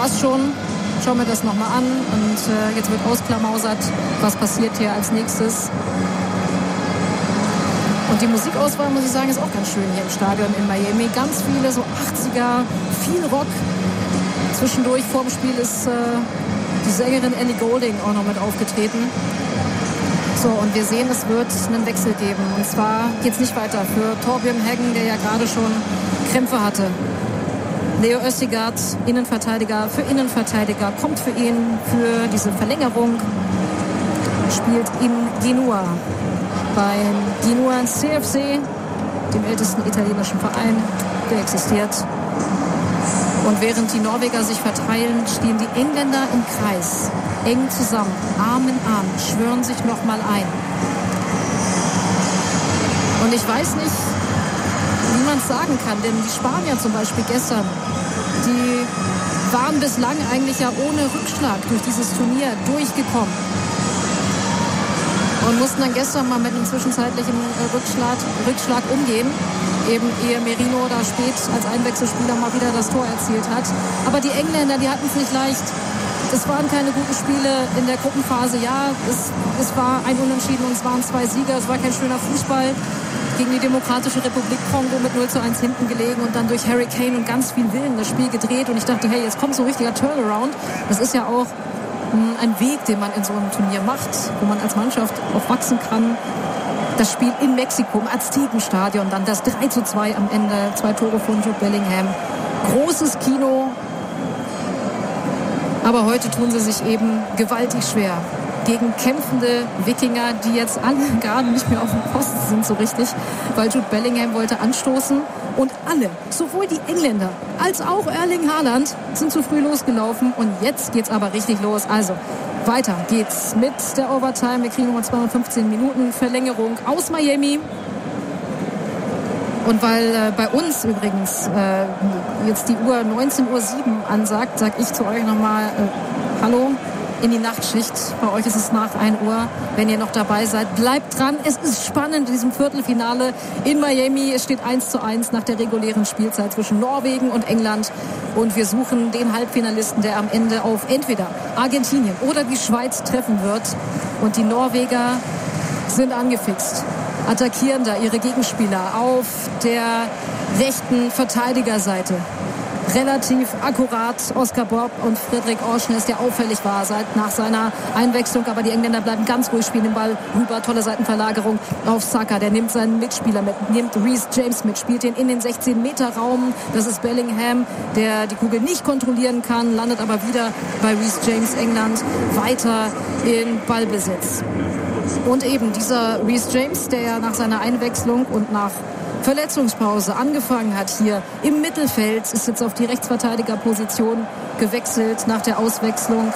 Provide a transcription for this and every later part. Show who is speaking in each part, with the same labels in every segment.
Speaker 1: passt schon. Schauen wir das nochmal an. Und jetzt wird ausklamausert, was passiert hier als nächstes. Und die Musikauswahl, muss ich sagen, ist auch ganz schön hier im Stadion in Miami. Ganz viele so 80er, viel Rock. Zwischendurch vor dem Spiel ist die Sängerin Ellie Goulding auch noch mit aufgetreten. So, und wir sehen, es wird einen Wechsel geben. Und zwar geht es nicht weiter für Torbjörn Heggen, der ja gerade schon Krämpfe hatte. Leo Östigard, Innenverteidiger für Innenverteidiger, kommt für ihn für diese Verlängerung, spielt in Genua. Beim Genua CFC, dem ältesten italienischen Verein, der existiert. Und während die Norweger sich verteilen, stehen die Engländer im Kreis, eng zusammen, Arm in Arm, schwören sich nochmal ein. Und ich weiß nicht, wie man es sagen kann, denn die Spanier zum Beispiel gestern, die waren bislang eigentlich ja ohne Rückschlag durch dieses Turnier durchgekommen. Und mussten dann gestern mal mit einem zwischenzeitlichen Rückschlag umgehen. Eben ehe Merino da spät als Einwechselspieler mal wieder das Tor erzielt hat. Aber die Engländer, die hatten es nicht leicht. Es waren keine guten Spiele in der Gruppenphase. Ja, es war ein Unentschieden und es waren 2 Sieger. Es war kein schöner Fußball. Gegen die Demokratische Republik Kongo mit 0:1 hinten gelegen und dann durch Harry Kane und ganz viel Willen das Spiel gedreht. Und ich dachte, hey, jetzt kommt so ein richtiger Turnaround. Das ist ja auch ein Weg, den man in so einem Turnier macht, wo man als Mannschaft auch wachsen kann. Das Spiel in Mexiko, im Aztekenstadion, dann das 3:2 am Ende, 2 Tore von Jude Bellingham. Großes Kino. Aber heute tun sie sich eben gewaltig schwer gegen kämpfende Wikinger, die jetzt alle gerade nicht mehr auf dem Posten sind so richtig, weil Jude Bellingham wollte anstoßen. Und alle, sowohl die Engländer als auch Erling Haaland, sind zu früh losgelaufen. Und jetzt geht's aber richtig los. Also weiter geht's mit der Overtime. Wir kriegen nochmal 215 Minuten Verlängerung aus Miami. Und weil bei uns übrigens jetzt die Uhr 19:07 Uhr ansagt, sag ich zu euch nochmal Hallo in die Nachtschicht. Bei euch ist es nach 1 Uhr. Wenn ihr noch dabei seid, bleibt dran. Es ist spannend in diesem Viertelfinale in Miami. Es steht 1:1 nach der regulären Spielzeit zwischen Norwegen und England. Und wir suchen den Halbfinalisten, der am Ende auf entweder Argentinien oder die Schweiz treffen wird. Und die Norweger sind angefixt, attackieren da ihre Gegenspieler auf der rechten Verteidigerseite. Relativ akkurat Oscar Bob und Fredrik Orsnes, der auffällig war nach seiner Einwechslung. Aber die Engländer bleiben ganz ruhig, spielen den Ball rüber. Tolle Seitenverlagerung auf Saka. Der nimmt seinen Mitspieler mit, nimmt Reece James mit, spielt ihn in den 16-Meter-Raum. Das ist Bellingham, der die Kugel nicht kontrollieren kann, landet aber wieder bei Reece James. England weiter in Ballbesitz. Und eben dieser Reece James, der ja nach seiner Einwechslung und nach Verletzungspause angefangen hat hier im Mittelfeld, ist jetzt auf die Rechtsverteidigerposition gewechselt nach der Auswechslung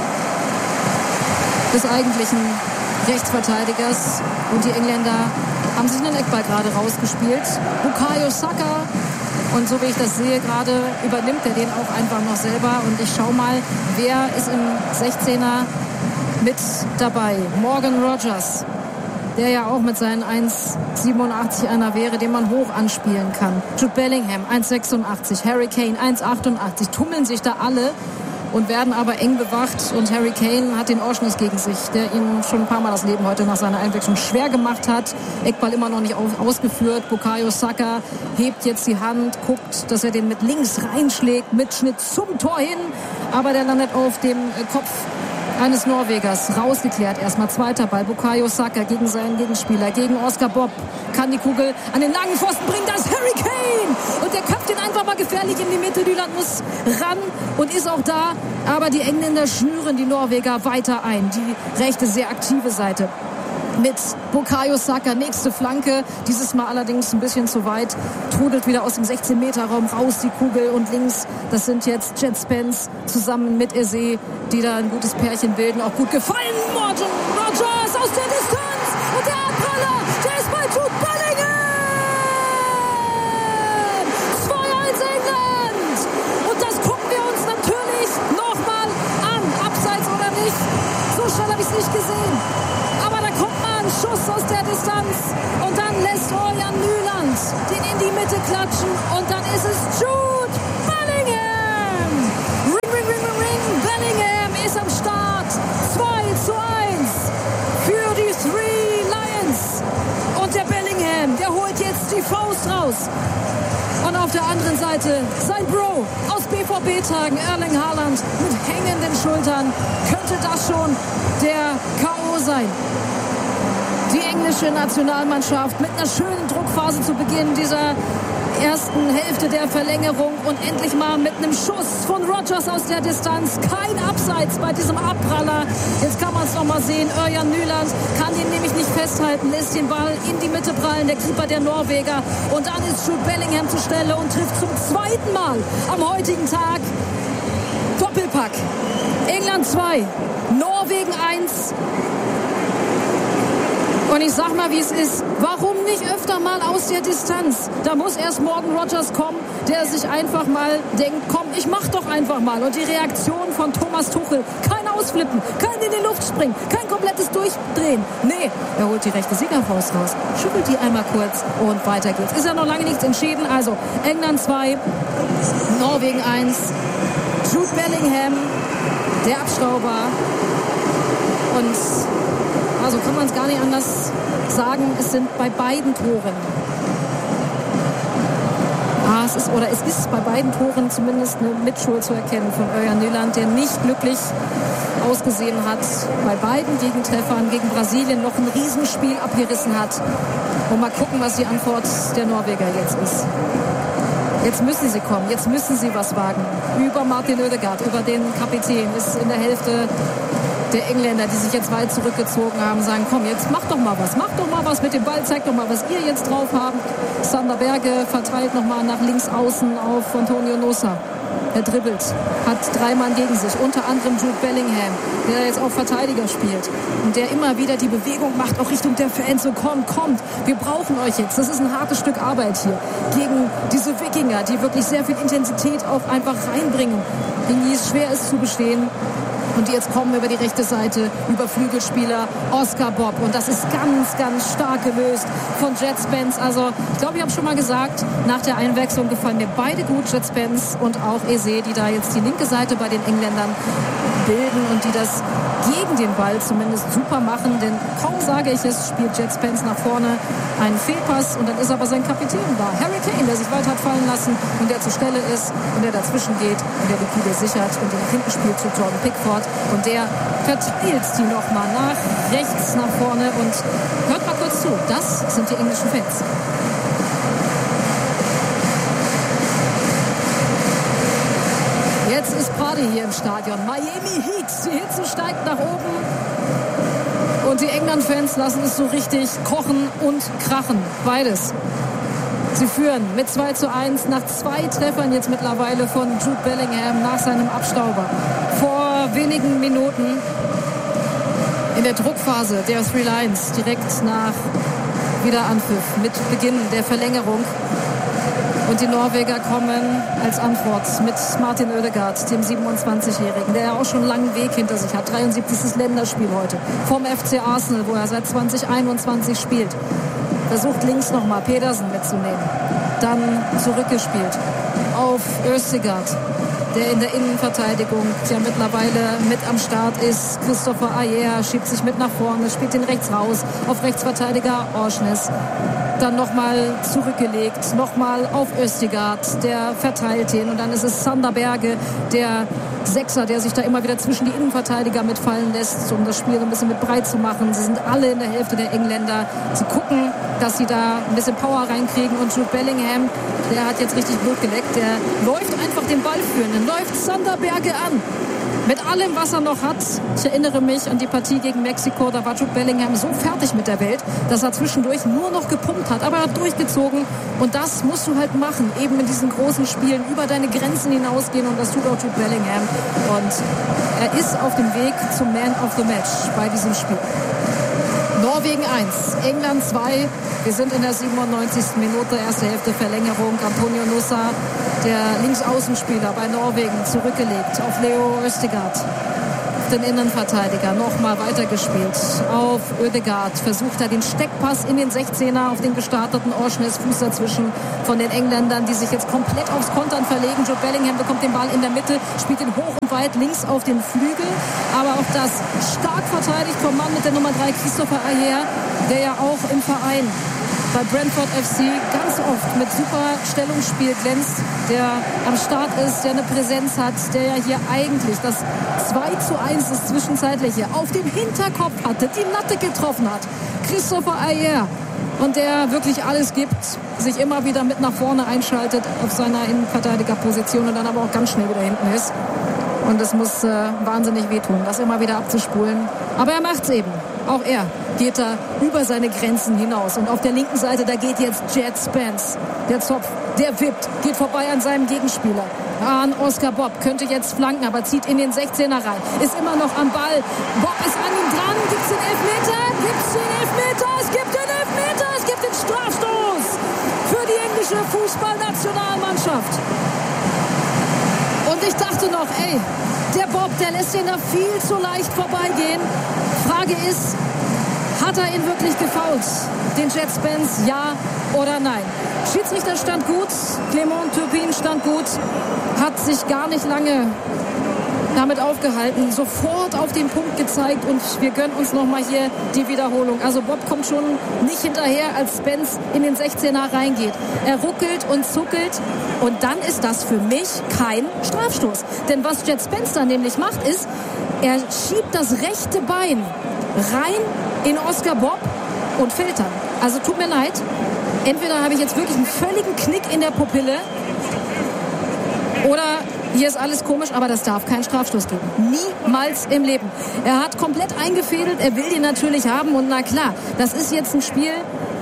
Speaker 1: des eigentlichen Rechtsverteidigers. Und die Engländer haben sich einen Eckball gerade rausgespielt. Bukayo Saka. Und so wie ich das sehe, gerade übernimmt er den auch einfach noch selber. Und ich schaue mal, wer ist im 16er mit dabei. Morgan Rogers, der ja auch mit seinen 1,87 einer wäre, den man hoch anspielen kann. Jude Bellingham, 1,86. Harry Kane, 1,88. Tummeln sich da alle und werden aber eng bewacht. Und Harry Kane hat den Orsnes gegen sich, der ihm schon ein paar Mal das Leben heute nach seiner Einwechslung schwer gemacht hat. Eckball immer noch nicht ausgeführt. Bukayo Saka hebt jetzt die Hand, guckt, dass er den mit links reinschlägt, mit Schnitt zum Tor hin. Aber der landet auf dem Kopf eines Norwegers. Rausgeklärt erstmal. Zweiter Ball. Bukayo Saka gegen seinen Gegenspieler, gegen Oscar Bob. Kann die Kugel an den langen Pfosten bringen. Das ist Harry Kane! Und der köpft ihn einfach mal gefährlich in die Mitte. Düland muss ran und ist auch da. Aber die Engländer schnüren die Norweger weiter ein. Die rechte, sehr aktive Seite mit Bukayo Saka. Nächste Flanke. Dieses Mal allerdings ein bisschen zu weit. Trudelt wieder aus dem 16-Meter-Raum raus die Kugel. Und links, das sind jetzt Jet Spence zusammen mit Eze, die da ein gutes Pärchen bilden. Auch gut gefallen. Morgan Rogers aus der Distanz. Und der Abpraller, der ist bei Jude Bellingham. 2:1 England. Und das gucken wir uns natürlich nochmal an. Abseits oder nicht. So schnell habe ich es nicht gesehen. Aber da kommt mal ein Schuss aus der Distanz. Und dann lässt Ørjan Nyland den in die Mitte klatschen. Und dann ist es Jude Bellingham. Ring, ring, ring, anderen Seite sein Bro aus BVB-Tagen, Erling Haaland, mit hängenden Schultern. Könnte das schon der K.O. sein? Die englische Nationalmannschaft mit einer schönen Druckphase zu Beginn dieser ersten Hälfte der Verlängerung und endlich mal mit einem Schuss von Rodgers aus der Distanz. Kein Abseits bei diesem Abpraller. Jetzt kann man es noch mal sehen. Ørjan Nyland kann ihn nämlich nicht festhalten, lässt den Ball in die Mitte prallen, der Keeper der Norweger. Und dann ist Jude Bellingham zur Stelle und trifft zum zweiten Mal am heutigen Tag. Doppelpack. England 2, Norwegen 1. Und ich sag mal, wie es ist. Warum nicht öfter mal aus der Distanz? Da muss erst Morgan Rodgers kommen, der sich einfach mal denkt, komm, ich mach doch einfach mal. Und die Reaktion von Thomas Tuchel, kein Ausflippen, kein in die Luft springen, kein komplettes Durchdrehen. Nee, er holt die rechte Siegerfaust raus, schüttelt die einmal kurz und weiter geht's. Ist ja noch lange nichts entschieden. Also England 2, Norwegen 1. Jude Bellingham, der Abstauber. Und also kann man es gar nicht anders sagen, es sind bei beiden Toren. Es ist bei beiden Toren zumindest eine Mitschuld zu erkennen von Ørjan Nyland, der nicht glücklich ausgesehen hat. Bei beiden Gegentreffern gegen Brasilien noch ein Riesenspiel abgerissen hat. Und mal gucken, was die Antwort der Norweger jetzt ist. Jetzt müssen sie kommen, jetzt müssen sie was wagen. Über Martin Ødegaard, über den Kapitän, ist in der Hälfte der Engländer, die sich jetzt weit zurückgezogen haben, sagen, komm, jetzt macht doch mal was mit dem Ball, zeigt doch mal, was ihr jetzt drauf habt. Sander Berge verteilt nochmal nach links außen auf Antonio Nusa. Er dribbelt, hat 3 Mann gegen sich, unter anderem Jude Bellingham, der jetzt auch Verteidiger spielt und der immer wieder die Bewegung macht, auch Richtung der Fans, so kommt, wir brauchen euch jetzt. Das ist ein hartes Stück Arbeit hier gegen diese Wikinger, die wirklich sehr viel Intensität auch einfach reinbringen, gegen die es schwer ist zu bestehen. Und die jetzt kommen über die rechte Seite, über Flügelspieler Oscar Bob. Und das ist ganz, ganz stark gelöst von Jet Spence. Also ich glaube, ich habe schon mal gesagt, nach der Einwechslung gefallen mir beide gut, Jet Spence und auch Eze, die da jetzt die linke Seite bei den Engländern bilden und die das gegen den Ball zumindest super machen. Denn kaum sage ich es, spielt Jet Spence nach vorne einen Fehlpass und dann ist aber sein Kapitän da. Harry Kane, der sich weit hat fallen lassen und der zur Stelle ist und der dazwischen geht und der die Kugel sichert und den nach hinten spielt zu Jordan Pickford. Und der verteilt die nochmal nach rechts, nach vorne. Und hört mal kurz zu, das sind die englischen Fans. Jetzt ist Party hier im Stadion. Miami Heat, die Hitze steigt nach oben. Und die England-Fans lassen es so richtig kochen und krachen. Beides. Sie führen mit 2:1 nach 2 Treffern jetzt mittlerweile von Jude Bellingham nach seinem Abstauber. Vor wenigen Minuten in der Druckphase der Three Lions direkt nach Wiederanpfiff mit Beginn der Verlängerung. Und die Norweger kommen als Antwort mit Martin Ødegaard, dem 27-Jährigen, der ja auch schon einen langen Weg hinter sich hat. 73. Länderspiel heute vom FC Arsenal, wo er seit 2021 spielt. Versucht links nochmal Pedersen mitzunehmen. Dann zurückgespielt auf Ødegaard, der in der Innenverteidigung ja mittlerweile mit am Start ist. Christopher Ajer schiebt sich mit nach vorne, spielt den rechts raus auf Rechtsverteidiger Orsnes. Dann nochmal zurückgelegt, nochmal auf Ødegaard, der verteilt ihn. Und dann ist es Sander Berge, der Sechser, der sich da immer wieder zwischen die Innenverteidiger mitfallen lässt, um das Spiel so ein bisschen mit breit zu machen. Sie sind alle in der Hälfte der Engländer. Sie gucken, dass sie da ein bisschen Power reinkriegen. Und Jude Bellingham, der hat jetzt richtig Blut geleckt. Der läuft einfach den Ball führen. Dann läuft Sander Berge an. Mit allem, was er noch hat. Ich erinnere mich an die Partie gegen Mexiko. Da war Jude Bellingham so fertig mit der Welt, dass er zwischendurch nur noch gepumpt hat. Aber er hat durchgezogen. Und das musst du halt machen. Eben in diesen großen Spielen über deine Grenzen hinausgehen. Und das tut auch Jude Bellingham. Und er ist auf dem Weg zum Man of the Match bei diesem Spiel. Norwegen 1, England 2. Wir sind in der 97. Minute, erste Hälfte Verlängerung. Antonio Nusa, der Linksaußenspieler bei Norwegen, zurückgelegt auf Leo Ødegaard. Den Innenverteidiger nochmal weitergespielt auf Ødegaard. Versucht er den Steckpass in den 16er auf den gestarteten Orsnes, Fuß dazwischen von den Engländern, die sich jetzt komplett aufs Kontern verlegen. Jude Bellingham bekommt den Ball in der Mitte, spielt ihn hoch und weit links auf den Flügel. Aber auch das stark verteidigt vom Mann mit der Nummer 3, Christopher Ajer, der ja auch im Verein bei Brentford FC ganz oft mit super Stellungsspiel glänzt, der am Start ist, der eine Präsenz hat, der ja hier eigentlich das 2:1, das Zwischenzeitliche, auf dem Hinterkopf hatte, die Latte getroffen hat. Christopher Ajer. Und der wirklich alles gibt, sich immer wieder mit nach vorne einschaltet auf seiner Innenverteidigerposition und dann aber auch ganz schnell wieder hinten ist. Und es muss wahnsinnig wehtun, das immer wieder abzuspulen. Aber er macht's eben. Auch er geht da über seine Grenzen hinaus. Und auf der linken Seite, da geht jetzt Jed Spence. Der Zopf, der wippt, geht vorbei an seinem Gegenspieler. An Oscar Bob, könnte jetzt flanken, aber zieht in den 16er rein. Ist immer noch am Ball. Bob ist an ihm dran. Gibt's den Elfmeter? Gibt's den Elfmeter? Es gibt den Elfmeter! Es gibt den Strafstoß für die englische Fußballnationalmannschaft. Und ich dachte noch, ey, der Bob, der lässt ihn da viel zu leicht vorbeigehen. Frage ist, hat er ihn wirklich gefoult? Den Jed Spence, ja oder nein? Schiedsrichter stand gut, Clement Turpin stand gut, hat sich gar nicht lange damit aufgehalten, sofort auf den Punkt gezeigt und wir gönnen uns nochmal hier die Wiederholung. Also Bob kommt schon nicht hinterher, als Spence in den 16er reingeht. Er ruckelt und zuckelt und dann ist das für mich kein Strafstoß. Denn was Jed Spence dann nämlich macht, ist, er schiebt das rechte Bein rein in Oscar Bob und fällt dann. Also tut mir leid, entweder habe ich jetzt wirklich einen völligen Knick in der Pupille oder hier ist alles komisch, aber das darf keinen Strafstoß geben. Niemals im Leben. Er hat komplett eingefädelt, er will den natürlich haben und na klar, das ist jetzt ein Spiel,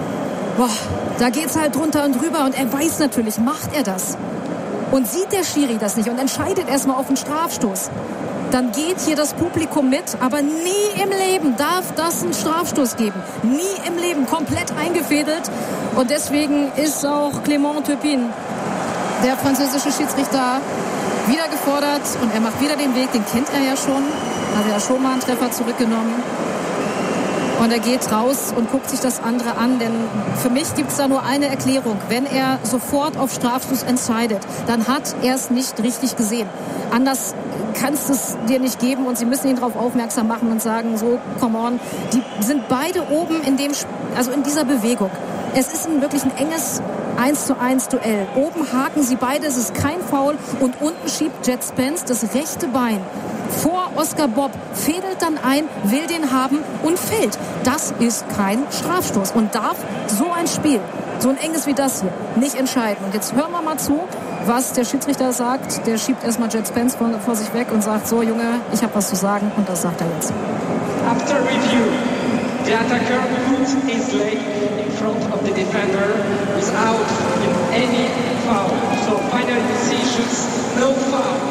Speaker 1: da geht's halt drunter und drüber und er weiß natürlich, macht er das und sieht der Schiri das nicht und entscheidet erstmal auf einen Strafstoß, dann geht hier das Publikum mit, aber nie im Leben darf das einen Strafstoß geben. Nie im Leben, komplett eingefädelt und deswegen ist auch Clement Turpin, der französische Schiedsrichter, wieder gefordert und er macht wieder den Weg, den kennt er ja schon, hat er ja schon mal einen Treffer zurückgenommen und er geht raus und guckt sich das andere an, denn für mich gibt es da nur eine Erklärung, wenn er sofort auf Strafstoß entscheidet, dann hat er es nicht richtig gesehen, anders kannst du es dir nicht geben und sie müssen ihn darauf aufmerksam machen und sagen, so, come on, die sind beide oben in dieser Bewegung. Es ist wirklich ein enges 1:1 Duell. Oben haken sie beide, es ist kein Foul und unten schiebt Jed Spence das rechte Bein vor Oscar Bob, fädelt dann ein, will den haben und fällt. Das ist kein Strafstoß und darf so ein Spiel, so ein enges wie das hier, nicht entscheiden. Und jetzt hören wir mal zu, was der Schiedsrichter sagt. Der schiebt erstmal Jed Spence vor sich weg und sagt, so Junge, ich habe was zu sagen und das sagt er jetzt.
Speaker 2: After review, the attacker puts his leg in front of the defender without any foul. So final decisions, no foul.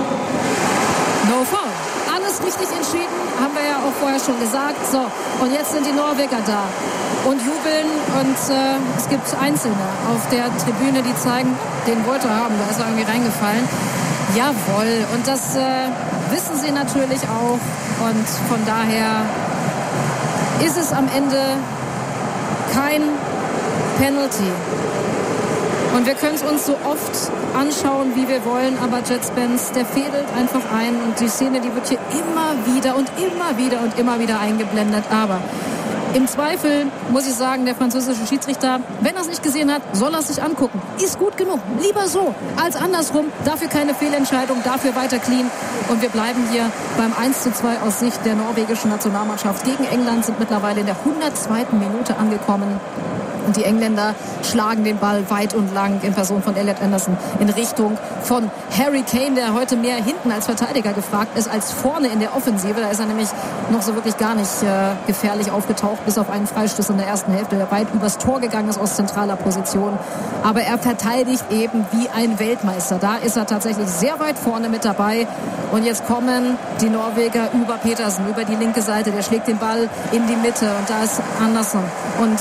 Speaker 1: No foul. Alles richtig entschieden, haben wir ja auch vorher schon gesagt. So, und jetzt sind die Norweger da und jubeln und es gibt Einzelne auf der Tribüne, die zeigen, den wollte er haben, da ist er irgendwie reingefallen. Jawohl, und das wissen sie natürlich auch und von daher ist es am Ende kein Penalty. Und wir können es uns so oft anschauen, wie wir wollen, aber Jed Spence, der fädelt einfach ein und die Szene, die wird hier immer wieder und immer wieder und immer wieder eingeblendet. Aber im Zweifel muss ich sagen, der französische Schiedsrichter, wenn er es nicht gesehen hat, soll er es sich angucken. Ist gut genug. Lieber so als andersrum. Dafür keine Fehlentscheidung, dafür weiter clean. Und wir bleiben hier beim 1:2 aus Sicht der norwegischen Nationalmannschaft gegen England, sind mittlerweile in der 102. Minute angekommen. Und die Engländer schlagen den Ball weit und lang in Person von Elliot Anderson in Richtung von Harry Kane, der heute mehr hinten als Verteidiger gefragt ist, als vorne in der Offensive. Da ist er nämlich noch so wirklich gar nicht gefährlich aufgetaucht, bis auf einen Freistoß in der ersten Hälfte, der weit übers Tor gegangen ist aus zentraler Position. Aber er verteidigt eben wie ein Weltmeister. Da ist er tatsächlich sehr weit vorne mit dabei. Und jetzt kommen die Norweger über Petersen, über die linke Seite. Der schlägt den Ball in die Mitte und da ist Anderson und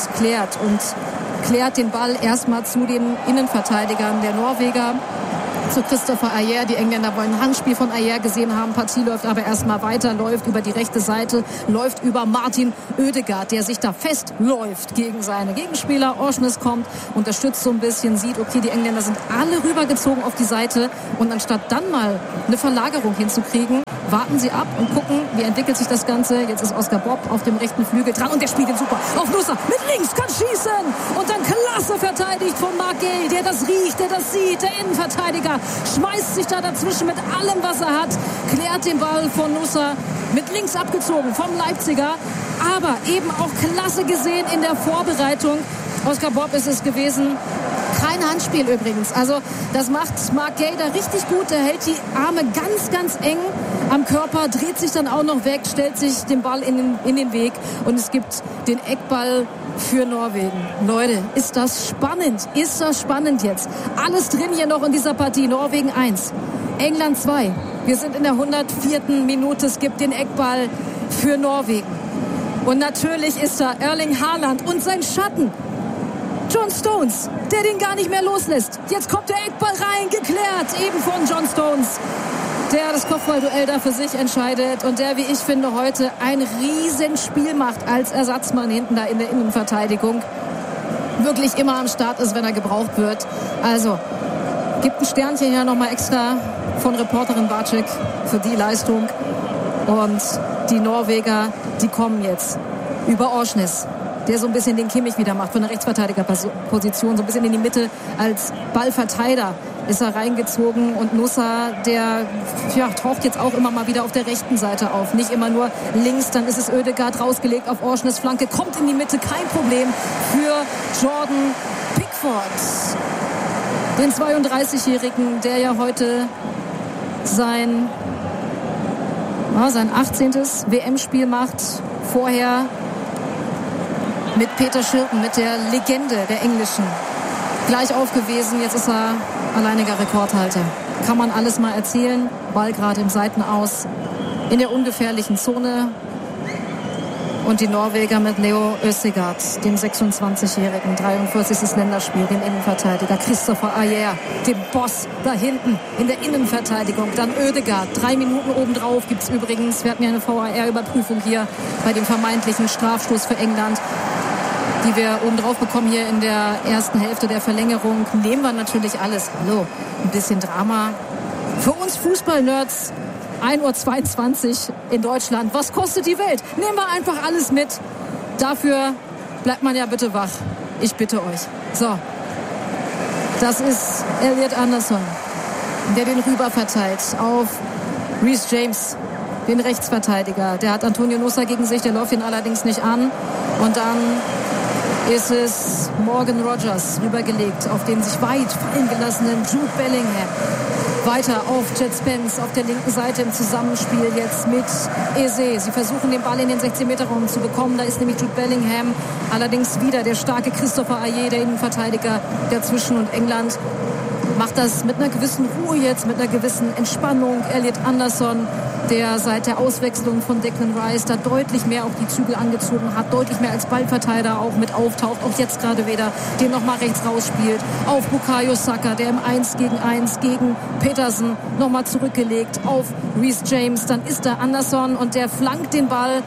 Speaker 1: klärt den Ball erstmal zu den Innenverteidigern der Norweger, zu Christopher Ajer. Die Engländer wollen ein Handspiel von Ajer gesehen haben. Partie läuft aber erstmal weiter, läuft über die rechte Seite, läuft über Martin Ødegaard, der sich da festläuft gegen seine Gegenspieler. Orsnes kommt, unterstützt so ein bisschen, sieht, okay, die Engländer sind alle rübergezogen auf die Seite und anstatt dann mal eine Verlagerung hinzukriegen, warten sie ab und gucken, wie entwickelt sich das Ganze. Jetzt ist Oscar Bob auf dem rechten Flügel dran und der spielt ihn super. Auf Nusa mit links, kann schießen. Und dann klasse verteidigt von Marc Guéhi, der das riecht, der das sieht. Der Innenverteidiger schmeißt sich da dazwischen mit allem, was er hat. Klärt den Ball von Nusa mit links abgezogen vom Leipziger. Aber eben auch klasse gesehen in der Vorbereitung. Oscar Bob ist es gewesen. Kein Handspiel übrigens. Also das macht Marc Guéhi da richtig gut. Er hält die Arme ganz, ganz eng am Körper, dreht sich dann auch noch weg, stellt sich den Ball in den Weg. Und es gibt den Eckball für Norwegen. Leute, ist das spannend? Ist das spannend jetzt? Alles drin hier noch in dieser Partie. Norwegen 1, England 2. Wir sind in der 104. Minute. Es gibt den Eckball für Norwegen. Und natürlich ist da Erling Haaland und sein Schatten. John Stones, der den gar nicht mehr loslässt. Jetzt kommt der Eckball rein, geklärt, eben von John Stones, der das Kopfballduell da für sich entscheidet und der, wie ich finde, heute ein Riesenspiel macht als Ersatzmann hinten da in der Innenverteidigung. Wirklich immer am Start ist, wenn er gebraucht wird. Also, gibt ein Sternchen hier nochmal extra von Reporterin Barczyk für die Leistung. Und die Norweger, die kommen jetzt über Orsnes, der so ein bisschen den Kimmich wieder macht von der Rechtsverteidigerposition, so ein bisschen in die Mitte als Ballverteiler ist er reingezogen und Nusa, der taucht jetzt auch immer mal wieder auf der rechten Seite auf, nicht immer nur links, dann ist es Ødegaard rausgelegt auf Orsnes Flanke, kommt in die Mitte, kein Problem für Jordan Pickford, den 32-Jährigen, der ja heute sein 18. WM-Spiel macht, vorher mit Peter Shilton, mit der Legende der Englischen, gleich auf gewesen. Jetzt ist er alleiniger Rekordhalter. Kann man alles mal erzählen. Ball gerade im Seitenaus in der ungefährlichen Zone. Und die Norweger mit Leo Østigard, dem 26-jährigen, 43. Länderspiel, dem Innenverteidiger. Christopher Ajer, dem Boss da hinten in der Innenverteidigung. Dann Ødegaard, 3 Minuten obendrauf gibt's übrigens. Wir hatten ja eine VAR-Überprüfung hier bei dem vermeintlichen Strafstoß für England, die wir obendrauf bekommen hier in der ersten Hälfte der Verlängerung. Nehmen wir natürlich alles. Hallo, ein bisschen Drama. Für uns Fußball-Nerds 1:22 Uhr in Deutschland. Was kostet die Welt? Nehmen wir einfach alles mit. Dafür bleibt man ja bitte wach. Ich bitte euch. So, das ist Elliot Anderson, der den rüber verteilt auf Reece James, den Rechtsverteidiger. Der hat Antonio Nusa gegen sich, der läuft ihn allerdings nicht an. Und dann ist es Morgan Rogers rübergelegt auf den sich weit fallen gelassenen Jude Bellingham. Weiter auf Jet Spence auf der linken Seite im Zusammenspiel jetzt mit Eze. Sie versuchen den Ball in den 16-Meter-Raum zu bekommen. Da ist nämlich Jude Bellingham. Allerdings wieder der starke Christopher Ajer, der Innenverteidiger dazwischen. Und England macht das mit einer gewissen Ruhe jetzt, mit einer gewissen Entspannung. Elliot Anderson, der seit der Auswechslung von Declan Rice da deutlich mehr auf die Zügel angezogen hat, deutlich mehr als Ballverteiler auch mit auftaucht, auch jetzt gerade wieder, den nochmal rechts rausspielt, auf Bukayo Saka, der im 1-gegen-1 gegen Petersen nochmal zurückgelegt, auf Reece James, dann ist da Anderson und der flankt den Ball,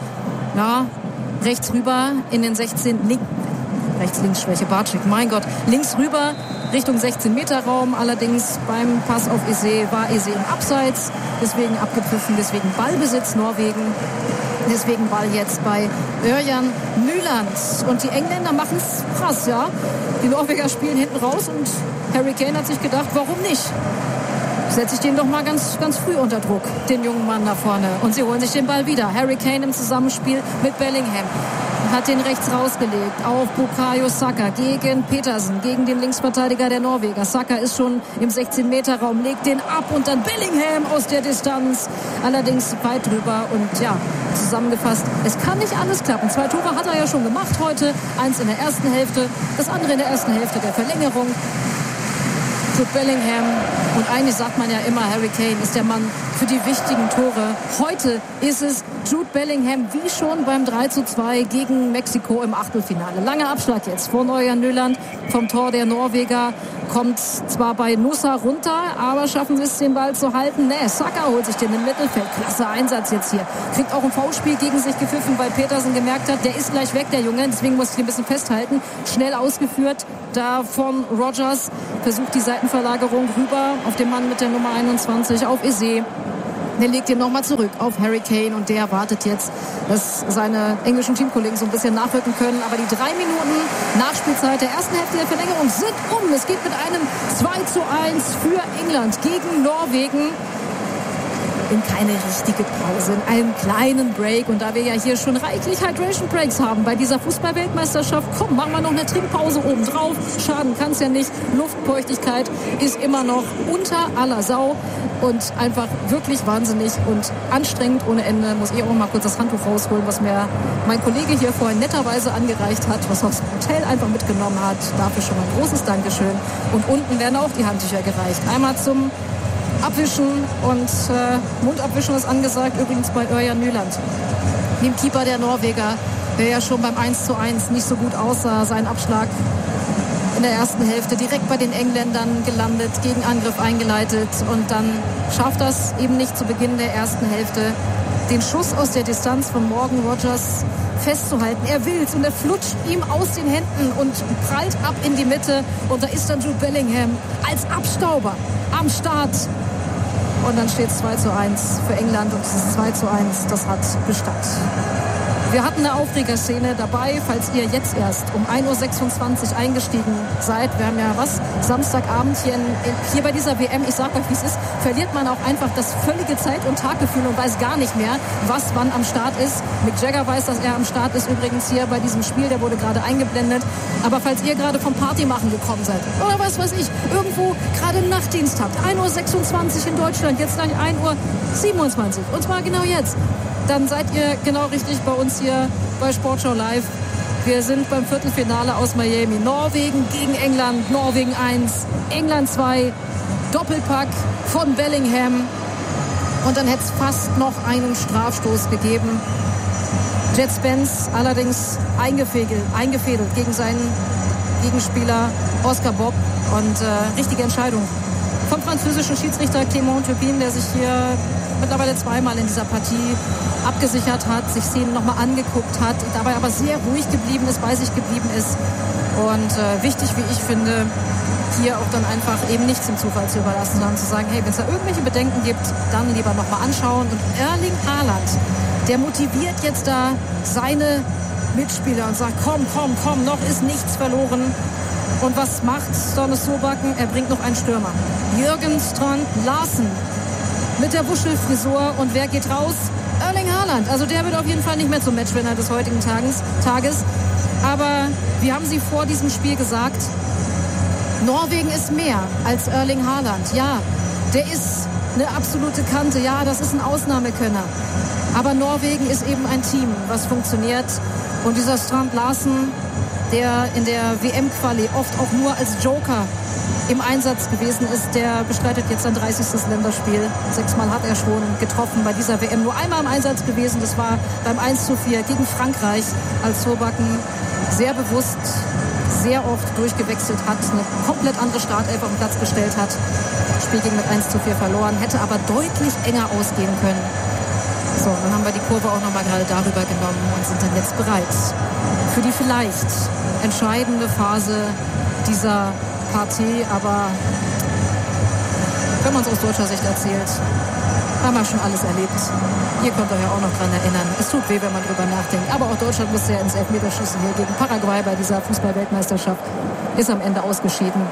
Speaker 1: rechts rüber in den 16, Rechts-Links-Schwäche, Barczyk, mein Gott, links rüber Richtung 16-Meter-Raum, allerdings beim Pass auf Eze war Eze im Abseits, deswegen abgepfiffen, deswegen Ballbesitz Norwegen, deswegen Ball jetzt bei Ørjan Nyland. Und die Engländer machen es krass, ja. Die Norweger spielen hinten raus und Harry Kane hat sich gedacht, warum nicht? Setze ich den doch mal ganz, ganz früh unter Druck, den jungen Mann da vorne. Und sie holen sich den Ball wieder. Harry Kane im Zusammenspiel mit Bellingham. Hat den rechts rausgelegt auf Bukayo Saka gegen Petersen, gegen den Linksverteidiger der Norweger. Saka ist schon im 16-Meter-Raum, legt den ab und dann Bellingham aus der Distanz. Allerdings weit drüber und zusammengefasst, es kann nicht alles klappen. 2 Tore hat er ja schon gemacht heute. 1 in der ersten Hälfte, das andere in der ersten Hälfte der Verlängerung. Jude Bellingham. Und eigentlich sagt man ja immer, Harry Kane ist der Mann für die wichtigen Tore. Heute ist es Jude Bellingham, wie schon beim 3:2 gegen Mexiko im Achtelfinale. Langer Abschlag jetzt von Ørjan Nyland vom Tor der Norweger. Kommt zwar bei Nusa runter, aber schaffen sie es, den Ball zu halten? Nee, Saka holt sich den im Mittelfeld. Klasse Einsatz jetzt hier. Kriegt auch ein Foulspiel gegen sich gepfiffen, weil Petersen gemerkt hat, der ist gleich weg, der Junge. Deswegen muss ich ihn ein bisschen festhalten. Schnell ausgeführt da von Rogers. Versucht die Seitenverlagerung rüber auf den Mann mit der Nummer 21, auf Eze. Der legt ihn nochmal zurück auf Harry Kane und der wartet jetzt, dass seine englischen Teamkollegen so ein bisschen nachrücken können. Aber die 3 Minuten Nachspielzeit der ersten Hälfte der Verlängerung sind um. Es geht mit einem 2:1 für England gegen Norwegen. In keine richtige Pause, in einen kleinen Break. Und da wir ja hier schon reichlich Hydration Breaks haben bei dieser Fußball-Weltmeisterschaft, komm, machen wir noch eine Trinkpause oben drauf. Schaden kann es ja nicht. Luftfeuchtigkeit ist immer noch unter aller Sau und einfach wirklich wahnsinnig und anstrengend ohne Ende. Muss ich auch mal kurz das Handtuch rausholen, was mir mein Kollege hier vorhin netterweise angereicht hat, was aus dem Hotel einfach mitgenommen hat. Dafür schon mal ein großes Dankeschön. Und unten werden auch die Handtücher gereicht. Einmal zum Abwischen und Mundabwischen ist angesagt, übrigens bei Örjan Nyland, dem Keeper der Norweger, der ja schon beim 1:1 nicht so gut aussah. Sein Abschlag in der ersten Hälfte direkt bei den Engländern gelandet, Gegenangriff eingeleitet und dann schafft das eben nicht zu Beginn der ersten Hälfte, den Schuss aus der Distanz von Morgan Rogers festzuhalten. Er will's und er flutscht ihm aus den Händen und prallt ab in die Mitte und da ist dann Jude Bellingham als Abstauber am Start. Und dann steht es 2:1 für England und dieses 2:1, das hat Bestand. Wir hatten eine Aufregerszene dabei, falls ihr jetzt erst um 1:26 Uhr eingestiegen seid. Wir haben ja Samstagabend hier bei dieser WM, ich sag euch, wie es ist, verliert man auch einfach das völlige Zeit- und Taggefühl und weiß gar nicht mehr, was wann am Start ist. Mick Jagger weiß, dass er am Start ist, übrigens hier bei diesem Spiel, der wurde gerade eingeblendet. Aber falls ihr gerade vom Partymachen gekommen seid oder was weiß ich, irgendwo gerade einen Nachtdienst habt, 1:26 Uhr in Deutschland, jetzt gleich 1:27 Uhr und zwar genau jetzt, dann seid ihr genau richtig bei uns hier bei Sportschau Live. Wir sind beim Viertelfinale aus Miami. Norwegen gegen England. Norwegen 1, England 2. Doppelpack von Bellingham. Und dann hätte es fast noch einen Strafstoß gegeben. Jet Spence allerdings eingefädelt gegen seinen Gegenspieler Oscar Bob. Und richtige Entscheidung vom französischen Schiedsrichter Clément Turpin, der sich hier mittlerweile zweimal in dieser Partie abgesichert hat, sich Szenen nochmal angeguckt hat, dabei aber sehr ruhig geblieben ist, bei sich geblieben ist. Und wichtig, wie ich finde, hier auch dann einfach eben nicht zum Zufall zu überlassen, sondern zu sagen, hey, wenn es da irgendwelche Bedenken gibt, dann lieber nochmal anschauen. Und Erling Haaland, der motiviert jetzt da seine Mitspieler und sagt, komm, noch ist nichts verloren. Und was macht Stannis Sobacken? Er bringt noch einen Stürmer. Jürgen Strand Larsen mit der Wuschelfrisur. Und wer geht raus? Erling Haaland. Also der wird auf jeden Fall nicht mehr zum Matchwinner des heutigen Tages. Aber wir haben sie vor diesem Spiel gesagt, Norwegen ist mehr als Erling Haaland. Ja, der ist eine absolute Kante. Ja, das ist ein Ausnahmekönner. Aber Norwegen ist eben ein Team, was funktioniert. Und dieser Strand Larsen, der in der WM-Quali oft auch nur als Joker im Einsatz gewesen ist, der bestreitet jetzt sein 30. Länderspiel. 6-mal hat er schon getroffen bei dieser WM. Nur einmal im Einsatz gewesen, das war beim 1:4 gegen Frankreich, als Sobacken sehr bewusst, sehr oft durchgewechselt hat, eine komplett andere Startelf auf den Platz gestellt hat. Das Spiel ging mit 1:4 verloren, hätte aber deutlich enger ausgehen können. So, dann haben wir die Kurve auch nochmal gerade darüber genommen und sind dann jetzt bereit für die vielleicht entscheidende Phase dieser Partie. Aber wenn man es aus deutscher Sicht erzählt, haben wir schon alles erlebt. Ihr könnt euch ja auch noch dran erinnern. Es tut weh, wenn man drüber nachdenkt. Aber auch Deutschland musste ja ins Elfmeterschießen hier gegen Paraguay bei dieser Fußball-Weltmeisterschaft. Ist am Ende ausgeschieden.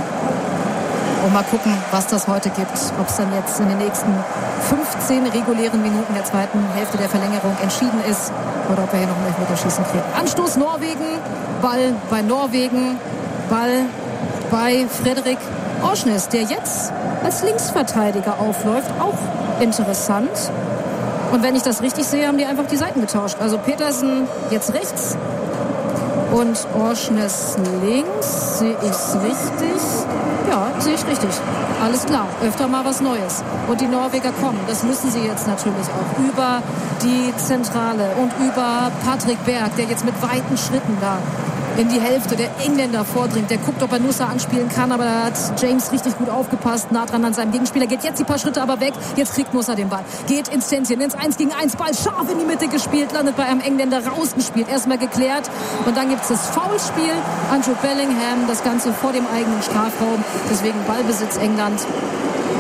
Speaker 1: Und mal gucken, was das heute gibt. Ob es dann jetzt in den nächsten 15 regulären Minuten der zweiten Hälfte der Verlängerung entschieden ist oder ob wir hier noch ein Elfmeterschießen kriegen. Anstoß Norwegen, Ball bei Norwegen, Ball bei Frederik Orsnes, der jetzt als Linksverteidiger aufläuft. Auch interessant. Und wenn ich das richtig sehe, haben die einfach die Seiten getauscht. Also Petersen jetzt rechts und Orsnes links. Sehe ich es richtig? Ja, sehe ich richtig. Alles klar, öfter mal was Neues. Und die Norweger kommen, das müssen sie jetzt natürlich auch, über die Zentrale und über Patrick Berg, der jetzt mit weiten Schritten da in die Hälfte der Engländer vordringt. Der guckt, ob er Nusa anspielen kann, aber da hat James richtig gut aufgepasst, nah dran an seinem Gegenspieler, geht jetzt die paar Schritte aber weg, jetzt kriegt Nusa den Ball, geht ins Tänzchen, ins 1-gegen-1, Ball scharf in die Mitte gespielt, landet bei einem Engländer rausgespielt, erstmal geklärt und dann gibt es das Foulspiel an Jude Bellingham, das Ganze vor dem eigenen Strafraum, deswegen Ballbesitz England.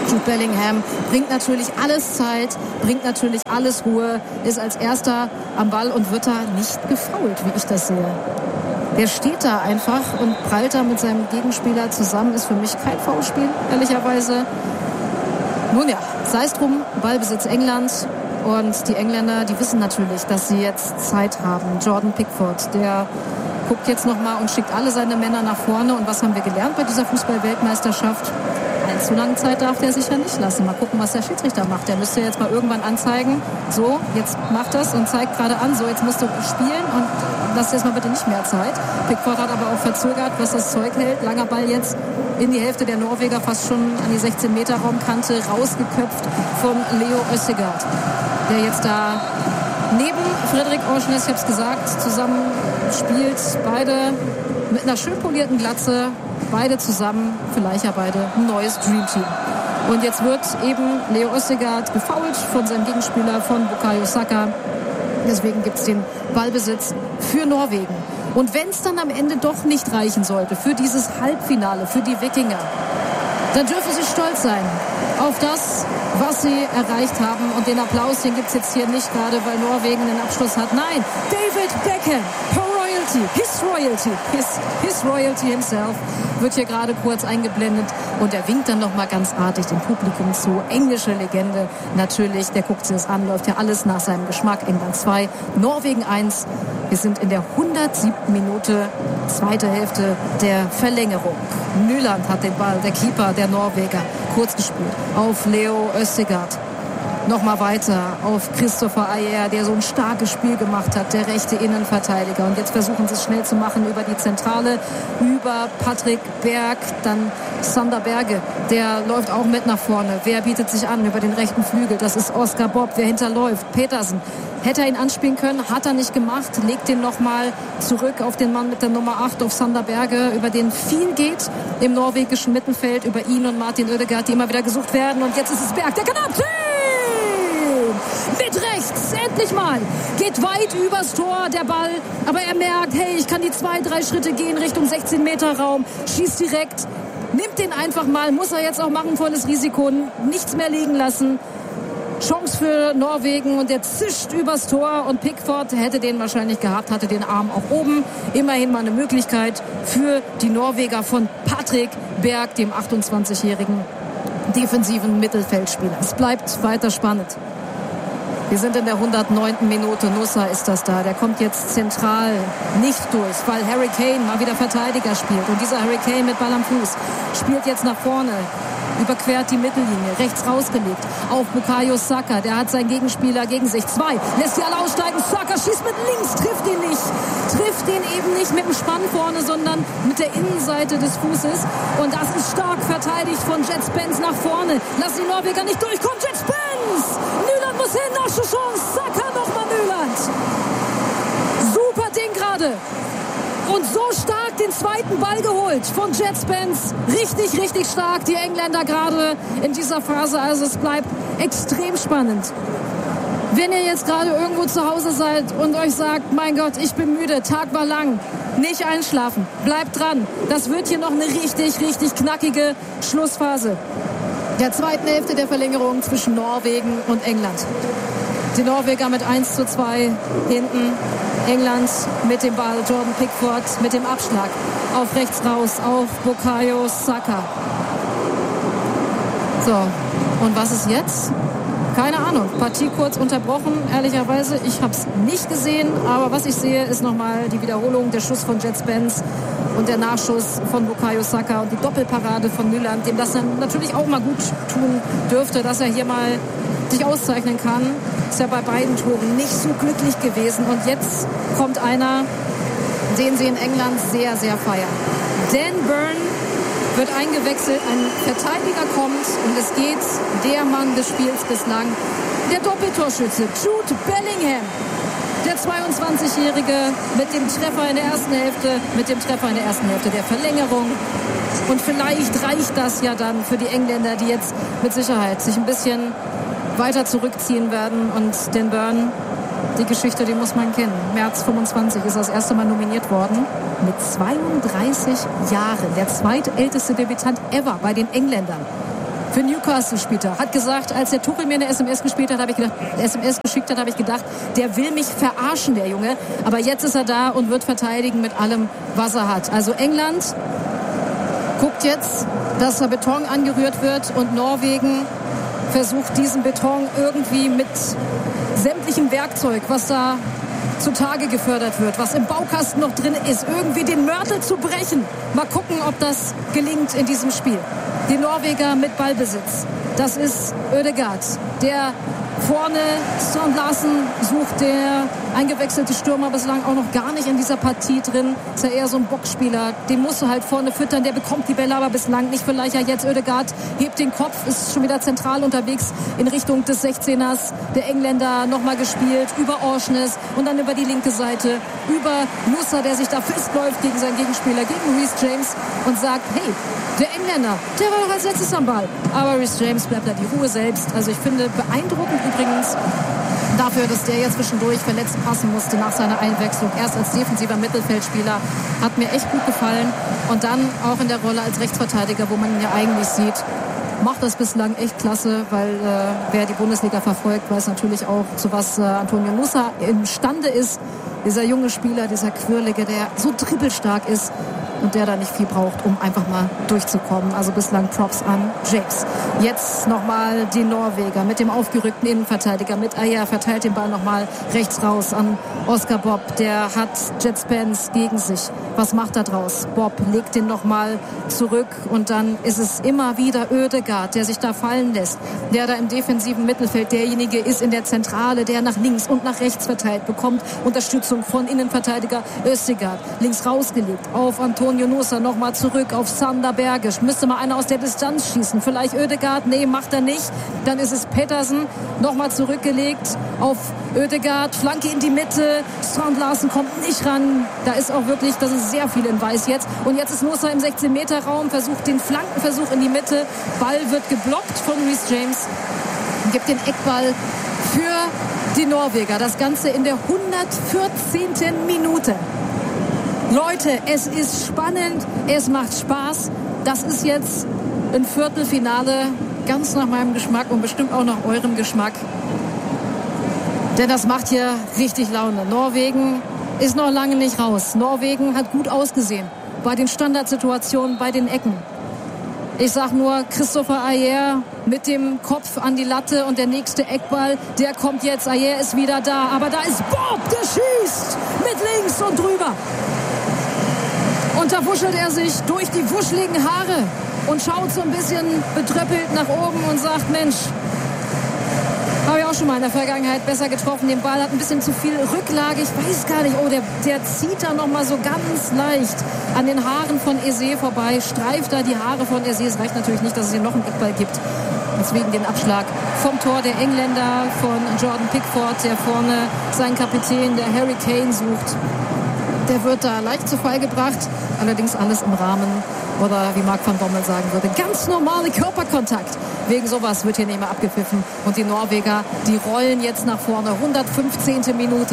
Speaker 1: Jude Bellingham bringt natürlich alles Zeit, bringt natürlich alles Ruhe, ist als erster am Ball und wird da nicht gefoult, wie ich das sehe. Der steht da einfach und prallt da mit seinem Gegenspieler zusammen. Ist für mich kein Foulspiel, ehrlicherweise. Nun ja, sei es drum, Ballbesitz England. Und die Engländer, die wissen natürlich, dass sie jetzt Zeit haben. Jordan Pickford, der guckt jetzt nochmal und schickt alle seine Männer nach vorne. Und was haben wir gelernt bei dieser Fußball-Weltmeisterschaft? Allzu lange Zeit darf der sicher nicht lassen. Mal gucken, was der Schiedsrichter macht. Der müsste jetzt mal irgendwann anzeigen, so, jetzt macht das und zeigt gerade an, so, jetzt musst du spielen und lass dir jetzt mal bitte nicht mehr Zeit. Pickford hat aber auch verzögert, was das Zeug hält. Langer Ball jetzt in die Hälfte der Norweger, fast schon an die 16-Meter-Raumkante, rausgeköpft von Leo Østigard, der jetzt da neben Frederik Orschnes, ich habe es gesagt, zusammen spielt. Beide mit einer schön polierten Glatze, beide zusammen, vielleicht ja beide ein neues Dream Team. Und jetzt wird eben Leo Østigard gefoult von seinem Gegenspieler, von Bukayo Saka. Deswegen gibt es den Ballbesitz für Norwegen. Und wenn es dann am Ende doch nicht reichen sollte für dieses Halbfinale, für die Wikinger, dann dürfen sie stolz sein auf das, was sie erreicht haben. Und den Applaus, den gibt es jetzt hier nicht gerade, weil Norwegen den Abschluss hat. Nein, David Beckham, his royalty himself, wird hier gerade kurz eingeblendet. Und er winkt dann nochmal ganz artig dem Publikum zu. Englische Legende natürlich, der guckt sich das an, läuft ja alles nach seinem Geschmack. England 2, Norwegen 1. Wir sind in der 107. Minute, zweite Hälfte der Verlängerung. Nyland hat den Ball, der Keeper der Norweger, kurz gespielt auf Leo Østigard. Nochmal weiter auf Christopher Ajer, der so ein starkes Spiel gemacht hat, der rechte Innenverteidiger. Und jetzt versuchen sie es schnell zu machen über die Zentrale, über Patrick Berg, dann Sander Berge, der läuft auch mit nach vorne. Wer bietet sich an über den rechten Flügel? Das ist Oscar Bob, wer hinterläuft. Petersen. Hätte er ihn anspielen können, hat er nicht gemacht, legt den nochmal zurück auf den Mann mit der Nummer 8, auf Sander Berge, über den viel geht im norwegischen Mittelfeld, über ihn und Martin Ødegaard, die immer wieder gesucht werden. Und jetzt ist es Berg, der kann abziehen! Mit rechts, endlich mal, geht weit übers Tor der Ball, aber er merkt, hey, ich kann die 2-3 Schritte gehen Richtung 16-Meter-Raum, schießt direkt, nimmt den einfach mal, muss er jetzt auch machen, volles Risiko, nichts mehr liegen lassen. Chance für Norwegen und der zischt übers Tor und Pickford hätte den wahrscheinlich gehabt, hatte den Arm auch oben. Immerhin mal eine Möglichkeit für die Norweger von Patrick Berg, dem 28-jährigen defensiven Mittelfeldspieler. Es bleibt weiter spannend. Wir sind in der 109. Minute. Nusa ist das da. Der kommt jetzt zentral nicht durch, weil Harry Kane mal wieder Verteidiger spielt. Und dieser Harry Kane mit Ball am Fuß spielt jetzt nach vorne. Überquert die Mittellinie, rechts rausgelegt auf Bukayo Saka. Der hat seinen Gegenspieler gegen sich. 2, lässt die alle aussteigen. Saka schießt mit links, trifft ihn nicht. Trifft ihn eben nicht mit dem Spann vorne, sondern mit der Innenseite des Fußes. Und das ist stark verteidigt von Jet Spence nach vorne. Lass die Norweger nicht durchkommen. Jet Spence! Nyland muss hin, Chance. Saka nochmal Nyland. Super Ding gerade. Und so stark den zweiten Ball geholt von Jet Spence. Richtig, richtig stark die Engländer gerade in dieser Phase. Also es bleibt extrem spannend. Wenn ihr jetzt gerade irgendwo zu Hause seid und euch sagt, mein Gott, ich bin müde, Tag war lang, nicht einschlafen, bleibt dran. Das wird hier noch eine richtig, richtig knackige Schlussphase der zweiten Hälfte der Verlängerung zwischen Norwegen und England. Die Norweger mit 1:2 hinten. England mit dem Ball, Jordan Pickford mit dem Abschlag auf rechts raus, auf Bukayo Saka. So, und was ist jetzt? Keine Ahnung, Partie kurz unterbrochen, ehrlicherweise. Ich habe es nicht gesehen, aber was ich sehe, ist nochmal die Wiederholung, der Schuss von Jet Spence und der Nachschuss von Bukayo Saka und die Doppelparade von Nyland, dem das dann natürlich auch mal gut tun dürfte, dass er hier mal sich auszeichnen kann. Ist ja bei beiden Toren nicht so glücklich gewesen. Und jetzt kommt einer, den sie in England sehr, sehr feiern. Dan Burn wird eingewechselt, ein Verteidiger kommt und es geht der Mann des Spiels bislang, der Doppeltorschütze Jude Bellingham. Der 22-Jährige mit dem Treffer in der ersten Hälfte, der Verlängerung. Und vielleicht reicht das ja dann für die Engländer, die jetzt mit Sicherheit sich ein bisschen weiter zurückziehen werden. Und Dan Burn, die Geschichte, die muss man kennen. März 25 ist er das erste Mal nominiert worden. Mit 32 Jahren. Der zweitälteste Debütant ever bei den Engländern. Für Newcastle spielt er. Hat gesagt, als der Tuchel mir eine SMS geschickt hat, habe ich gedacht, der will mich verarschen, der Junge. Aber jetzt ist er da und wird verteidigen mit allem, was er hat. Also England guckt jetzt, dass der Beton angerührt wird und Norwegen versucht, diesen Beton irgendwie mit sämtlichem Werkzeug, was da zutage gefördert wird, was im Baukasten noch drin ist, irgendwie den Mörtel zu brechen. Mal gucken, ob das gelingt in diesem Spiel. Die Norweger mit Ballbesitz. Das ist Ødegaard, der vorne Strand Larsen sucht, der eingewechselte Stürmer bislang auch noch gar nicht in dieser Partie drin. Ist ja eher so ein Boxspieler. Den musst du halt vorne füttern. Der bekommt die Bälle aber bislang nicht. Vielleicht ja jetzt Ødegaard hebt den Kopf, ist schon wieder zentral unterwegs in Richtung des 16ers. Der Engländer nochmal gespielt über Orsnes und dann über die linke Seite über Nusa, der sich da festläuft gegen seinen Gegenspieler, gegen Reece James und sagt, hey, der Engländer, der war doch als letztes am Ball. Aber Reece James bleibt da die Ruhe selbst. Also ich finde beeindruckend übrigens dafür, dass der jetzt zwischendurch verletzt passen musste nach seiner Einwechslung. Erst als defensiver Mittelfeldspieler hat mir echt gut gefallen. Und dann auch in der Rolle als Rechtsverteidiger, wo man ihn ja eigentlich sieht, macht das bislang echt klasse, weil wer die Bundesliga verfolgt, weiß natürlich auch, zu was Antonio Nusa imstande ist. Dieser junge Spieler, dieser Quirlige, der so dribbelstark ist und der da nicht viel braucht, um einfach mal durchzukommen. Also bislang Props an James. Jetzt nochmal die Norweger mit dem aufgerückten Innenverteidiger, mit Ajer, verteilt den Ball nochmal rechts raus an Oscar Bob. Der hat Jet Spence gegen sich. Was macht er draus? Bob legt den nochmal zurück und dann ist es immer wieder Ødegaard, der sich da fallen lässt, der da im defensiven Mittelfeld derjenige ist in der Zentrale, der nach links und nach rechts verteilt, bekommt Unterstützung von Innenverteidiger Østigard. Links rausgelegt auf Antonio Nusa, nochmal zurück auf Sander Bergisch. Müsste mal einer aus der Distanz schießen. Vielleicht Ødegaard? Nee, macht er nicht. Dann ist es Pettersen, nochmal zurückgelegt auf Ødegaard. Flanke in die Mitte. Strand Larsen kommt nicht ran. Da ist auch wirklich, das ist sehr viel in Weiß jetzt. Und jetzt ist Nusa im 16-Meter-Raum, versucht den Flankenversuch in die Mitte. Ball wird geblockt von Reece James. Und gibt den Eckball für die Norweger. Das Ganze in der 114. Minute. Leute, es ist spannend, es macht Spaß. Das ist jetzt ein Viertelfinale, ganz nach meinem Geschmack und bestimmt auch nach eurem Geschmack. Denn das macht hier richtig Laune. Norwegen ist noch lange nicht raus. Norwegen hat gut ausgesehen bei den Standardsituationen, bei den Ecken. Ich sag nur, Christopher Ajer mit dem Kopf an die Latte und der nächste Eckball, der kommt jetzt. Ajer ist wieder da, aber da ist Bob, der schießt mit links und drüber. Und da wuschelt er sich durch die wuscheligen Haare und schaut so ein bisschen betröppelt nach oben und sagt, Mensch, habe ich auch schon mal in der Vergangenheit besser getroffen. Den Ball hat ein bisschen zu viel Rücklage. Ich weiß gar nicht. Oh, der zieht da noch mal so ganz leicht an den Haaren von Eze vorbei. Streift da die Haare von Eze. Es reicht natürlich nicht, dass es hier noch einen Eckball gibt. Deswegen den Abschlag vom Tor der Engländer, von Jordan Pickford, der vorne seinen Kapitän, der Harry Kane, sucht. Der wird da leicht zu Fall gebracht. Allerdings alles im Rahmen, oder wie Marc van Bommel sagen würde, ganz normale Körperkontakt. Wegen sowas wird hier nicht mehr abgepfiffen. Und die Norweger, die rollen jetzt nach vorne. 115. Minute.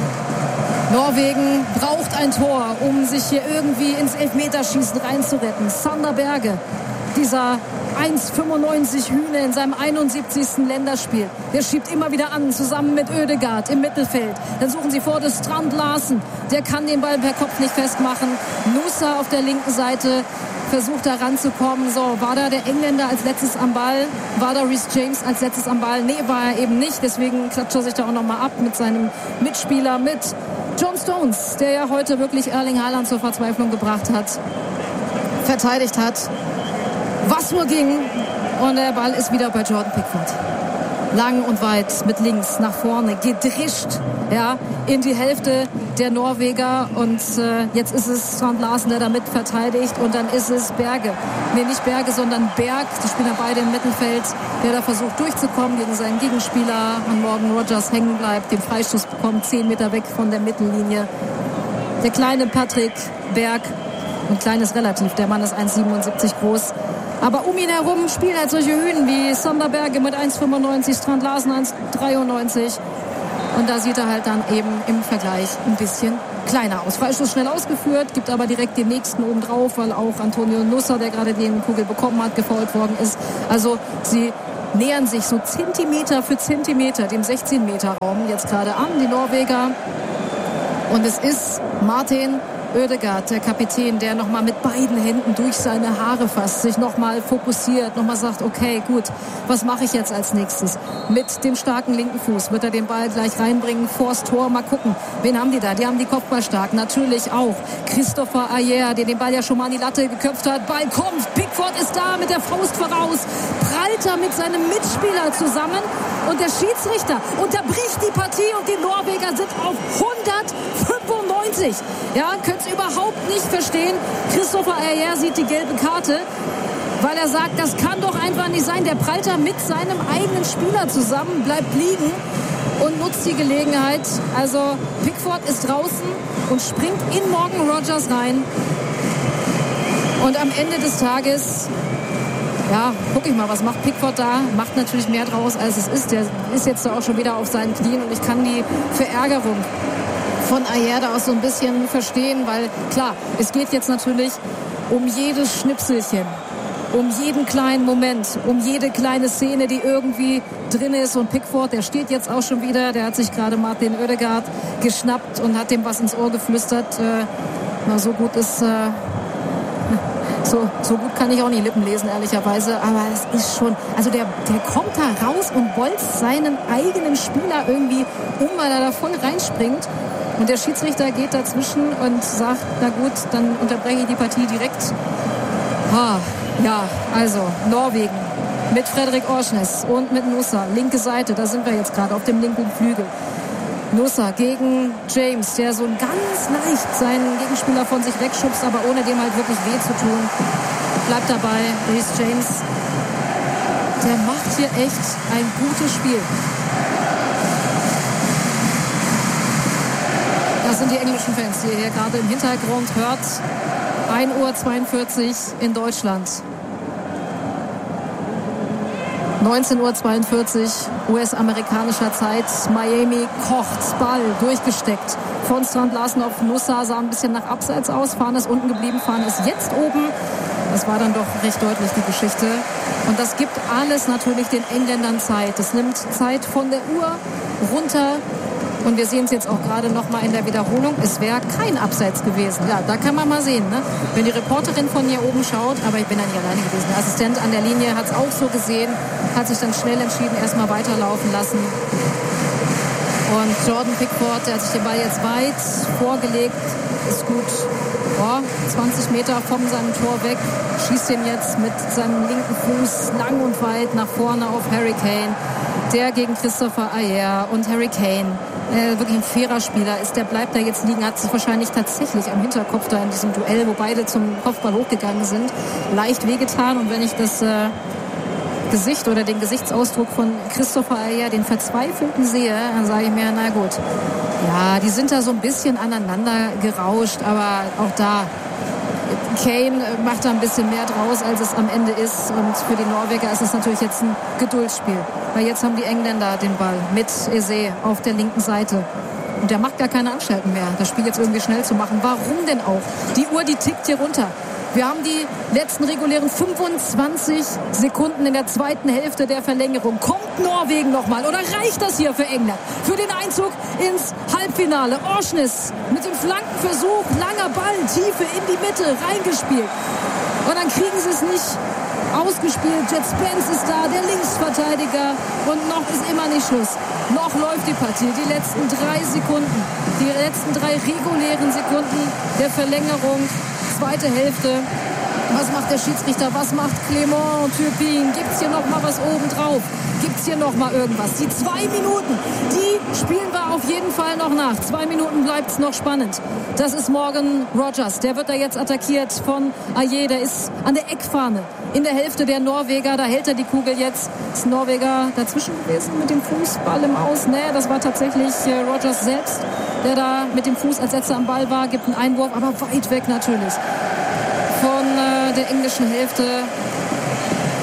Speaker 1: Norwegen braucht ein Tor, um sich hier irgendwie ins Elfmeterschießen reinzuretten. Sander Berge, dieser 1,95 Hühne in seinem 71. Länderspiel. Der schiebt immer wieder an, zusammen mit Ødegaard im Mittelfeld. Dann suchen sie vor das Strand Larsen. Der kann den Ball per Kopf nicht festmachen. Nusa auf der linken Seite versucht da ranzukommen. So, war da der Engländer als letztes am Ball? War da Reece James als letztes am Ball? Nee, war er eben nicht. Deswegen klatscht er sich da auch nochmal ab mit seinem Mitspieler, mit John Stones, der ja heute wirklich Erling Haaland zur Verzweiflung gebracht hat. Verteidigt hat, was nur ging. Und der Ball ist wieder bei Jordan Pickford. Lang und weit mit links nach vorne gedrischt, ja, in die Hälfte der Norweger. Und jetzt ist es Strand Larsen, der damit verteidigt. Und dann ist es Berge. Nee, nicht Berge, sondern Berg. Die spielen beide im Mittelfeld, der da versucht durchzukommen gegen seinen Gegenspieler. Und Morgan Rogers hängen bleibt, den Freistoß bekommt, 10 Meter weg von der Mittellinie. Der kleine Patrick Berg, und klein ist relativ, der Mann ist 1,77 groß. Aber um ihn herum spielen halt solche Hühnen wie Sander Berge mit 1,95, Strand Larsen 1,93. Und da sieht er halt dann eben im Vergleich ein bisschen kleiner aus. Freistoß schnell ausgeführt, gibt aber direkt den nächsten oben drauf, weil auch Antonio Nusa, der gerade die Kugel bekommen hat, gefoult worden ist. Also sie nähern sich so Zentimeter für Zentimeter dem 16-Meter-Raum jetzt gerade an, die Norweger. Und es ist Martin Ødegaard, der Kapitän, der nochmal mit beiden Händen durch seine Haare fasst, sich nochmal fokussiert, nochmal sagt, okay, gut, was mache ich jetzt als nächstes? Mit dem starken linken Fuß wird er den Ball gleich reinbringen vors Tor. Mal gucken, wen haben die da? Die haben die Kopfballstarken, natürlich auch Christopher Ajer, der den Ball ja schon mal an die Latte geköpft hat. Ball kommt, Pickford ist da mit der Faust voraus, prallt er mit seinem Mitspieler zusammen und der Schiedsrichter unterbricht die Partie und die Norweger sind auf 195. Ja, könnt es überhaupt nicht verstehen. Christopher Ajer sieht die gelbe Karte, weil er sagt, das kann doch einfach nicht sein. Der prallt da mit seinem eigenen Spieler zusammen, bleibt liegen und nutzt die Gelegenheit. Also Pickford ist draußen und springt in Morgan Rogers rein. Und am Ende des Tages, ja, guck ich mal, was macht Pickford da? Macht natürlich mehr draus, als es ist. Der ist jetzt auch schon wieder auf seinen Knien und ich kann die Verärgerung von Ajer da auch so ein bisschen verstehen, weil klar, es geht jetzt natürlich um jedes Schnipselchen, um jeden kleinen Moment, um jede kleine Szene, die irgendwie drin ist. Und Pickford, der steht jetzt auch schon wieder, der hat sich gerade Martin Ødegaard geschnappt und hat dem was ins Ohr geflüstert. So gut ist... So gut kann ich auch nicht Lippen lesen, ehrlicherweise. Aber es ist schon... Also der kommt da raus und bolzt seinen eigenen Spieler irgendwie weil er da voll reinspringt. Und der Schiedsrichter geht dazwischen und sagt, na gut, dann unterbreche ich die Partie direkt. Ja, also Norwegen mit Frederik Orsnes und mit Nusa. Linke Seite, da sind wir jetzt gerade auf dem linken Flügel. Nusa gegen James, der so ganz leicht seinen Gegenspieler von sich wegschubst, aber ohne dem halt wirklich weh zu tun. Bleibt dabei, Reece James. Der macht hier echt ein gutes Spiel. Das sind die englischen Fans, die ihr hier gerade im Hintergrund hört. 1:42 Uhr in Deutschland. 19:42 Uhr US-amerikanischer Zeit. Miami kocht, Ball durchgesteckt. Von Strand Larsen auf Nusa, sah ein bisschen nach Abseits aus. Fahnen ist unten geblieben, Fahnen ist jetzt oben. Das war dann doch recht deutlich, die Geschichte. Und das gibt alles natürlich den Engländern Zeit. Es nimmt Zeit von der Uhr runter. Und wir sehen es jetzt auch gerade noch mal in der Wiederholung. Es wäre kein Abseits gewesen. Ja, da kann man mal sehen, ne? Wenn die Reporterin von hier oben schaut, aber ich bin ja nicht alleine gewesen. Der Assistent an der Linie hat es auch so gesehen, hat sich dann schnell entschieden, erstmal weiterlaufen lassen. Und Jordan Pickford, der hat sich den Ball jetzt weit vorgelegt, ist gut 20 Meter von seinem Tor weg, schießt ihn jetzt mit seinem linken Fuß lang und weit nach vorne auf Harry Kane. Der gegen Christopher Ajer und Harry Kane, wirklich ein fairer Spieler ist, der bleibt da jetzt liegen, hat sich wahrscheinlich tatsächlich am Hinterkopf da in diesem Duell, wo beide zum Kopfball hochgegangen sind, leicht wehgetan. Und wenn ich das Gesicht oder den Gesichtsausdruck von Christopher Ajer, den Verzweifelten sehe, dann sage ich mir, na gut, ja, die sind da so ein bisschen aneinander gerauscht, aber auch da, Kane macht da ein bisschen mehr draus, als es am Ende ist. Und für die Norweger ist es natürlich jetzt ein Geduldsspiel. Weil jetzt haben die Engländer den Ball mit Eze auf der linken Seite. Und der macht gar keine Anstalten mehr, das Spiel jetzt irgendwie schnell zu machen. Warum denn auch? Die Uhr, die tickt hier runter. Wir haben die letzten regulären 25 Sekunden in der zweiten Hälfte der Verlängerung. Kommt Norwegen nochmal oder reicht das hier für England? Für den Einzug ins Halbfinale. Orsnes mit dem Flankenversuch, langer Ball, Tiefe in die Mitte, reingespielt. Und dann kriegen sie es nicht ausgespielt. Jet Spence ist da, der Linksverteidiger. Und noch ist immer nicht Schluss. Noch läuft die Partie. Die letzten 3 Sekunden, die letzten 3 regulären Sekunden der Verlängerung. Zweite Hälfte. Was macht der Schiedsrichter? Was macht Clément Turpin? Gibt es hier noch mal was oben drauf? Gibt es hier noch mal irgendwas? Die 2 Minuten, die spielen wir auf jeden Fall noch nach. 2 Minuten bleibt es noch spannend. Das ist Morgan Rogers. Der wird da jetzt attackiert von Ajer. Der ist an der Eckfahne in der Hälfte der Norweger. Da hält er die Kugel jetzt. Ist ein Norweger dazwischen gewesen mit dem Fußball im Aus? Nee, das war tatsächlich Rogers selbst, der da mit dem Fuß als letzter am Ball war. Gibt einen Einwurf, aber weit weg natürlich von der englischen Hälfte.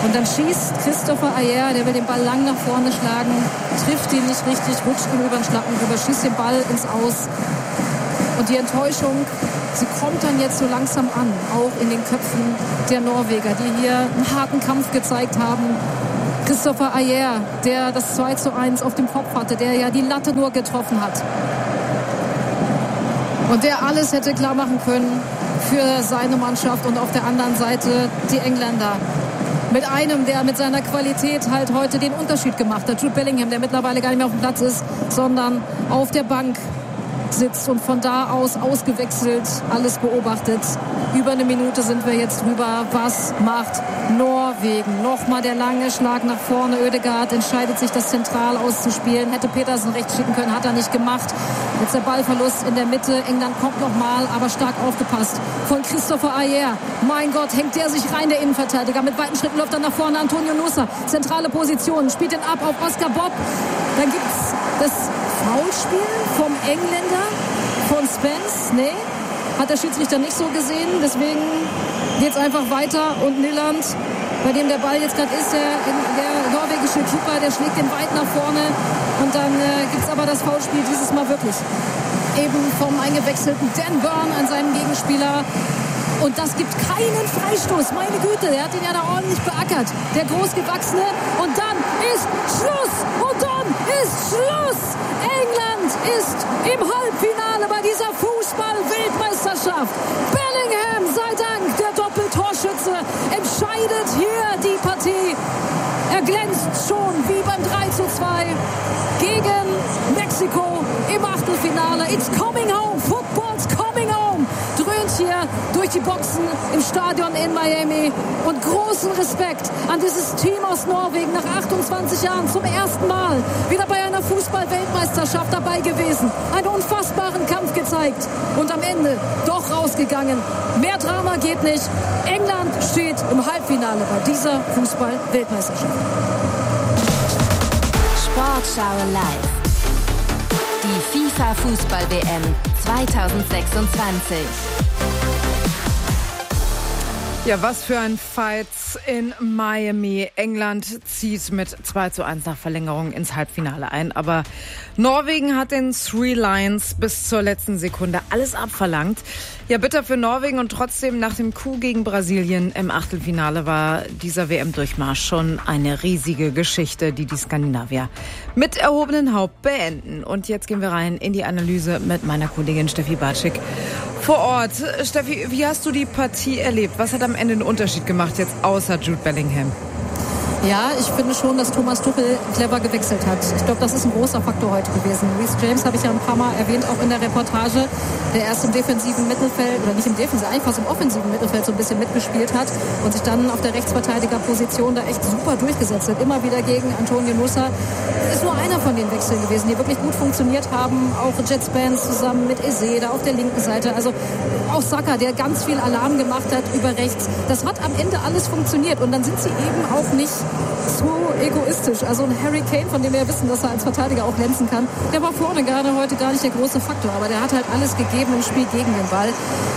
Speaker 1: Und dann schießt Christopher Ajer, der will den Ball lang nach vorne schlagen, trifft ihn nicht richtig, rutscht ihm über den Schlappen rüber, schießt den Ball ins Aus. Und die Enttäuschung, sie kommt dann jetzt so langsam an, auch in den Köpfen der Norweger, die hier einen harten Kampf gezeigt haben. Christopher Ajer, der das 2:1 auf dem Kopf hatte, der ja die Latte nur getroffen hat. Und der alles hätte klar machen können für seine Mannschaft und auf der anderen Seite die Engländer. Mit einem, der mit seiner Qualität halt heute den Unterschied gemacht hat. Jude Bellingham, der mittlerweile gar nicht mehr auf dem Platz ist, sondern auf der Bank sitzt und von da aus ausgewechselt alles beobachtet. Über eine Minute sind wir jetzt drüber. Was macht Norwegen? Nochmal der lange Schlag nach vorne. Ødegaard entscheidet sich, das zentral auszuspielen. Hätte Petersen rechts schicken können, hat er nicht gemacht. Jetzt der Ballverlust in der Mitte. England kommt nochmal, aber stark aufgepasst von Christopher Ajer. Mein Gott, hängt der sich rein, der Innenverteidiger. Mit weiten Schritten läuft er nach vorne. Antonio Nusa, zentrale Position, spielt ihn ab auf Oscar Bob. Dann gibt's das Foulspiel vom Engländer, von Spence. Nee, hat der Schiedsrichter nicht so gesehen. Deswegen geht's einfach weiter. Und Nyland, bei dem der Ball jetzt gerade ist, der norwegische Keeper, der schlägt den weit nach vorne. Und dann gibt's aber das Foulspiel dieses Mal wirklich. Eben vom eingewechselten Dan Burn an seinem Gegenspieler. Und das gibt keinen Freistoß. Meine Güte, der hat ihn ja da ordentlich beackert. Der Großgewachsene. Und dann ist Schluss. Und dann ist Schluss. England ist im Halbfinale bei dieser Fußball-Weltmeisterschaft. Bellingham, sei Dank, der Doppeltorschütze, entscheidet hier die Partie. Er glänzt schon wie beim 3:2 gegen Mexiko im Achtelfinale. It's coming home. Football's coming home. Dröhnt hier durch die Boxen im Stadion in Miami. Und großen Respekt an dieses Team aus Norwegen nach 28 Jahren zum ersten Mal wieder bei einer Fußball-Weltmeisterschaft dabei gewesen. Einen unfassbaren Kampf gezeigt und am Ende doch rausgegangen. Mehr Drama geht nicht. England steht im Halbfinale bei dieser Fußball-Weltmeisterschaft.
Speaker 3: Sportschau live. Die FIFA-Fußball-WM 2026.
Speaker 4: Ja, was für ein Fight in Miami. England zieht mit 2:1 nach Verlängerung ins Halbfinale ein. Aber Norwegen hat den Three Lions bis zur letzten Sekunde alles abverlangt. Ja, bitter für Norwegen und trotzdem nach dem Coup gegen Brasilien im Achtelfinale war dieser WM-Durchmarsch schon eine riesige Geschichte, die die Skandinavier mit erhobenen Haupt beenden. Und jetzt gehen wir rein in die Analyse mit meiner Kollegin Steffi Batschik vor Ort. Steffi, wie hast du die Partie erlebt? Was hat am Ende den Unterschied gemacht, jetzt außer Jude Bellingham?
Speaker 1: Ja, ich finde schon, dass Thomas Tuchel clever gewechselt hat. Ich glaube, das ist ein großer Faktor heute gewesen. Reece James habe ich ja ein paar Mal erwähnt, auch in der Reportage, der erst im defensiven Mittelfeld, oder nicht im defensiven, eigentlich fast im offensiven Mittelfeld so ein bisschen mitgespielt hat und sich dann auf der Rechtsverteidigerposition da echt super durchgesetzt hat. Immer wieder gegen Antonio Nusa. Ist nur einer von den Wechseln gewesen, die wirklich gut funktioniert haben. Auch Jet Spence zusammen mit Eze da auf der linken Seite. Also auch Saka, der ganz viel Alarm gemacht hat über rechts. Das hat am Ende alles funktioniert und dann sind sie eben auch nicht so egoistisch. Also ein Harry Kane, von dem wir ja wissen, dass er als Verteidiger auch glänzen kann, der war vorne gerade heute gar nicht der große Faktor, aber der hat halt alles gegeben im Spiel gegen den Ball.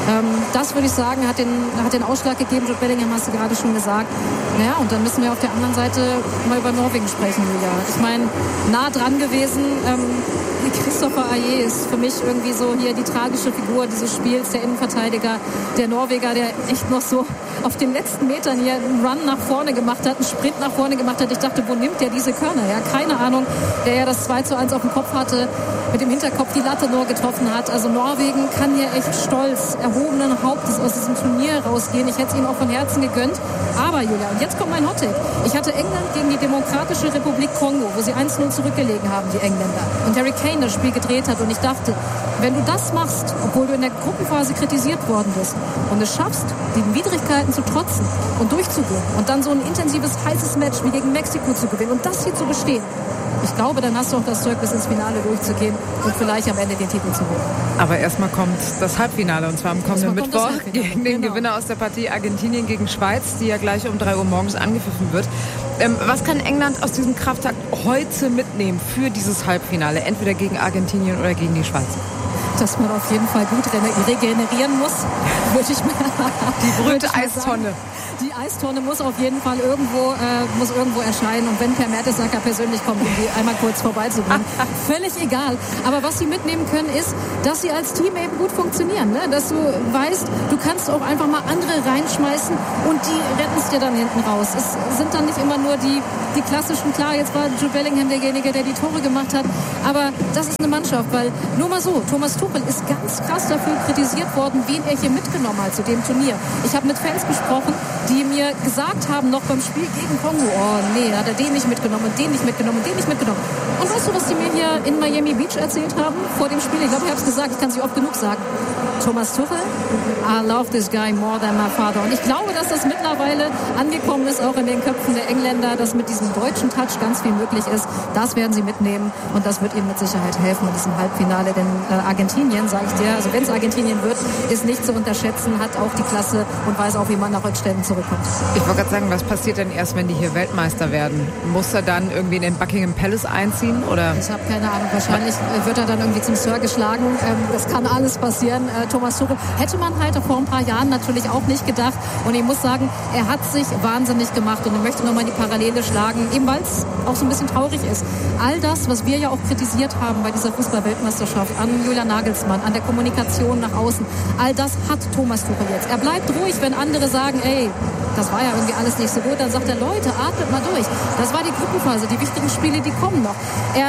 Speaker 1: Das würde ich sagen, hat den Ausschlag gegeben. Jude Bellingham hast du gerade schon gesagt. Naja, und dann müssen wir auf der anderen Seite mal über Norwegen sprechen, Julia. Ich meine, nah dran gewesen. Christopher Ajer ist für mich irgendwie so hier die tragische Figur dieses Spiels, der Innenverteidiger, der Norweger, der echt noch so auf den letzten Metern hier einen Run nach vorne gemacht hat, einen Sprint nach vorne gemacht hat. Ich dachte, wo nimmt der diese Körner? Ja, keine Ahnung. Der ja das 2:1 auf dem Kopf hatte, mit dem Hinterkopf die Latte nur getroffen hat. Also Norwegen kann hier echt stolz, erhobenen Hauptes aus diesem Turnier rausgehen. Ich hätte es ihnen auch von Herzen gegönnt. Aber Julia, und jetzt kommt mein Hottake. Ich hatte England gegen die Demokratische Republik Kongo, wo sie 1:0 zurückgelegen haben, die Engländer. Und Harry Kane das Spiel gedreht hat. Und ich dachte, wenn du das machst, obwohl du in der Gruppenphase kritisiert worden bist und es schaffst, den Widrigkeiten zu trotzen und durchzugehen und dann so ein intensives, heißes Match wie gegen Mexiko zu gewinnen und das hier zu bestehen, ich glaube, dann hast du auch das Zeug, bis ins Finale durchzugehen und vielleicht am Ende den Titel zu holen.
Speaker 4: Aber erstmal kommt das Halbfinale und zwar am kommenden Mittwoch gegen den Gewinner aus der Partie Argentinien gegen Schweiz, die ja gleich um 3 Uhr morgens angepfiffen wird. Was kann England aus diesem Kraftakt heute mitnehmen für dieses Halbfinale, entweder gegen Argentinien oder gegen die Schweiz?
Speaker 1: dass man auf jeden Fall gut regenerieren muss, würde ich mir
Speaker 4: die berühmte Eistonne.
Speaker 1: Die Eistonne muss auf jeden Fall irgendwo erscheinen. Und wenn Per Mertesacker persönlich kommt, um die einmal kurz vorbeizubringen, völlig egal. Aber was sie mitnehmen können, ist, dass sie als Team eben gut funktionieren. Ne? Dass du weißt, du kannst auch einfach mal andere reinschmeißen und die retten es dir dann hinten raus. Es sind dann nicht immer nur die klassischen, klar, jetzt war Jude Bellingham derjenige, der die Tore gemacht hat. Aber das ist eine Mannschaft, weil nur mal so, Thomas Tuchel ist ganz krass dafür kritisiert worden, wen er hier mitgenommen hat zu dem Turnier. Ich habe mit Fans gesprochen, die mir gesagt haben, noch beim Spiel gegen Kongo, oh nee, hat er den nicht mitgenommen und den nicht mitgenommen und den nicht mitgenommen. Und weißt du, was die mir hier in Miami Beach erzählt haben vor dem Spiel? Ich glaube, ich habe es gesagt, ich kann es nicht oft genug sagen. Thomas Tuchel, I love this guy more than my father. Und ich glaube, dass das mittlerweile angekommen ist, auch in den Köpfen der Engländer, dass mit diesem deutschen Touch ganz viel möglich ist. Das werden sie mitnehmen und das wird ihnen mit Sicherheit helfen in diesem Halbfinale. Denn Argentinien, sage ich dir, also wenn es Argentinien wird, ist nicht zu unterschätzen, hat auch die Klasse und weiß auch, wie man nach Rückständen zurückkommt.
Speaker 4: Ich wollte gerade sagen, was passiert denn erst, wenn die hier Weltmeister werden? Muss er dann irgendwie in den Buckingham Palace einziehen? Oder?
Speaker 1: Ich habe keine Ahnung. Wahrscheinlich wird er dann irgendwie zum Sir geschlagen. Das kann alles passieren. Thomas Tuchel hätte man halt vor ein paar Jahren natürlich auch nicht gedacht. Und ich muss sagen, er hat sich wahnsinnig gemacht. Und ich möchte nochmal die Parallele schlagen, eben weil es auch so ein bisschen traurig ist. All das, was wir ja auch kritisiert haben bei dieser Fußball-Weltmeisterschaft, an Julian Nagelsmann, an der Kommunikation nach außen, all das hat Thomas Tuchel jetzt. Er bleibt ruhig, wenn andere sagen, ey, das war ja irgendwie alles nicht so gut. Dann sagt er, Leute, atmet mal durch. Das war die Gruppenphase, die wichtigen Spiele, die kommen noch.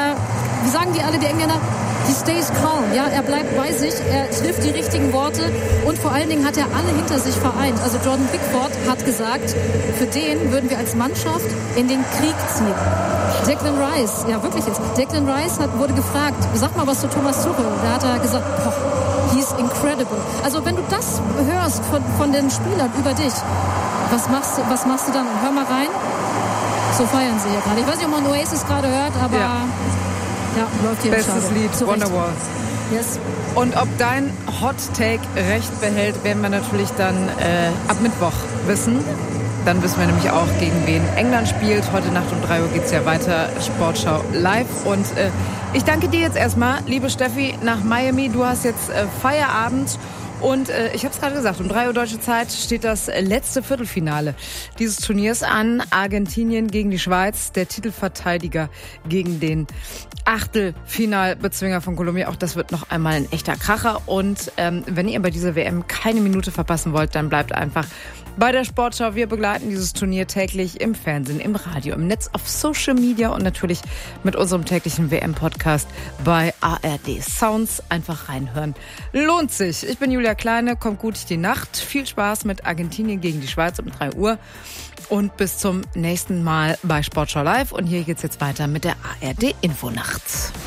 Speaker 1: Wie sagen die alle, die Engländer? He stays calm. Ja, er bleibt bei sich, er trifft die richtigen Worte und vor allen Dingen hat er alle hinter sich vereint. Also Jordan Pickford hat gesagt, für den würden wir als Mannschaft in den Krieg ziehen. Declan Rice, ja wirklich jetzt, Declan Rice wurde gefragt, sag mal was zu Thomas Tuchel. Da hat er gesagt, he's incredible. Also wenn du das hörst von den Spielern über dich, was machst du dann? Hör mal rein. So feiern sie hier gerade. Ich weiß nicht, ob man Oasis gerade hört, aber ja, läuft hier.
Speaker 4: Bestes Lied, Wonderwall.
Speaker 1: Yes.
Speaker 4: Und ob dein Hot Take recht behält, werden wir natürlich dann ab Mittwoch wissen. Dann wissen wir nämlich auch, gegen wen England spielt. Heute Nacht um 3 Uhr geht es ja weiter, Sportschau live. Und ich danke dir jetzt erstmal, liebe Steffi, nach Miami. Du hast jetzt Feierabend. Und ich habe es gerade gesagt, um 3 Uhr deutsche Zeit steht das letzte Viertelfinale dieses Turniers an. Argentinien gegen die Schweiz, der Titelverteidiger gegen den Achtelfinalbezwinger von Kolumbien. Auch das wird noch einmal ein echter Kracher. Und wenn ihr bei dieser WM keine Minute verpassen wollt, dann bleibt einfach bei der Sportschau. Wir begleiten dieses Turnier täglich im Fernsehen, im Radio, im Netz, auf Social Media und natürlich mit unserem täglichen WM-Podcast bei ARD Sounds. Einfach reinhören. Lohnt sich. Ich bin Julia Kleine, kommt gut durch die Nacht. Viel Spaß mit Argentinien gegen die Schweiz um 3 Uhr. Und bis zum nächsten Mal bei Sportschau Live. Und hier geht's jetzt weiter mit der ARD Infonacht.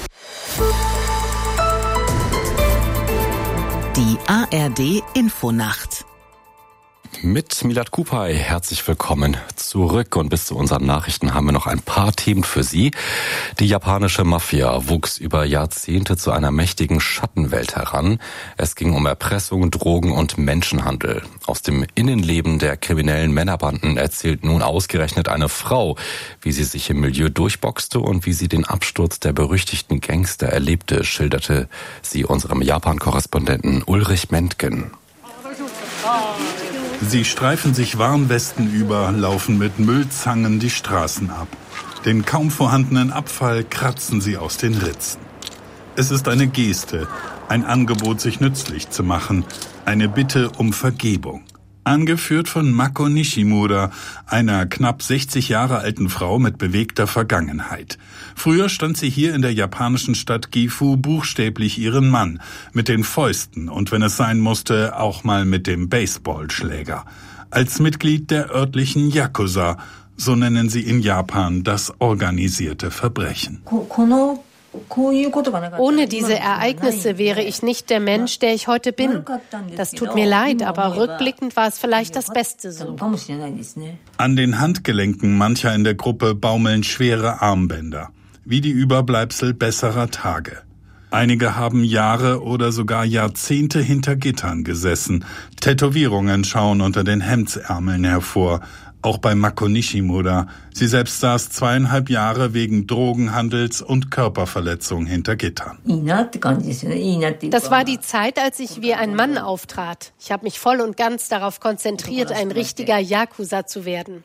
Speaker 3: Die ARD Infonacht.
Speaker 5: Mit Milad Kupay herzlich willkommen zurück und bis zu unseren Nachrichten haben wir noch ein paar Themen für Sie. Die japanische Mafia wuchs über Jahrzehnte zu einer mächtigen Schattenwelt heran. Es ging um Erpressung, Drogen und Menschenhandel. Aus dem Innenleben der kriminellen Männerbanden erzählt nun ausgerechnet eine Frau, wie sie sich im Milieu durchboxte und wie sie den Absturz der berüchtigten Gangster erlebte, schilderte sie unserem Japan-Korrespondenten Ulrich Mentgen.
Speaker 6: Sie streifen sich Warnwesten über, laufen mit Müllzangen die Straßen ab. Den kaum vorhandenen Abfall kratzen sie aus den Ritzen. Es ist eine Geste, ein Angebot, sich nützlich zu machen, eine Bitte um Vergebung. Angeführt von Mako Nishimura, einer knapp 60 Jahre alten Frau mit bewegter Vergangenheit. Früher stand sie hier in der japanischen Stadt Gifu buchstäblich ihren Mann, mit den Fäusten und wenn es sein musste, auch mal mit dem Baseballschläger. Als Mitglied der örtlichen Yakuza, so nennen sie in Japan das organisierte Verbrechen.
Speaker 7: Ohne diese Ereignisse wäre ich nicht der Mensch, der ich heute bin. Das tut mir leid, aber rückblickend war es vielleicht das Beste so.
Speaker 6: An den Handgelenken mancher in der Gruppe baumeln schwere Armbänder, wie die Überbleibsel besserer Tage. Einige haben Jahre oder sogar Jahrzehnte hinter Gittern gesessen. Tätowierungen schauen unter den Hemdsärmeln hervor. Auch bei Mako Nishimura. Sie selbst saß 2,5 Jahre wegen Drogenhandels und Körperverletzung hinter Gittern.
Speaker 7: Das war die Zeit, als ich wie ein Mann auftrat. Ich habe mich voll und ganz darauf konzentriert, ein richtiger Yakuza zu werden.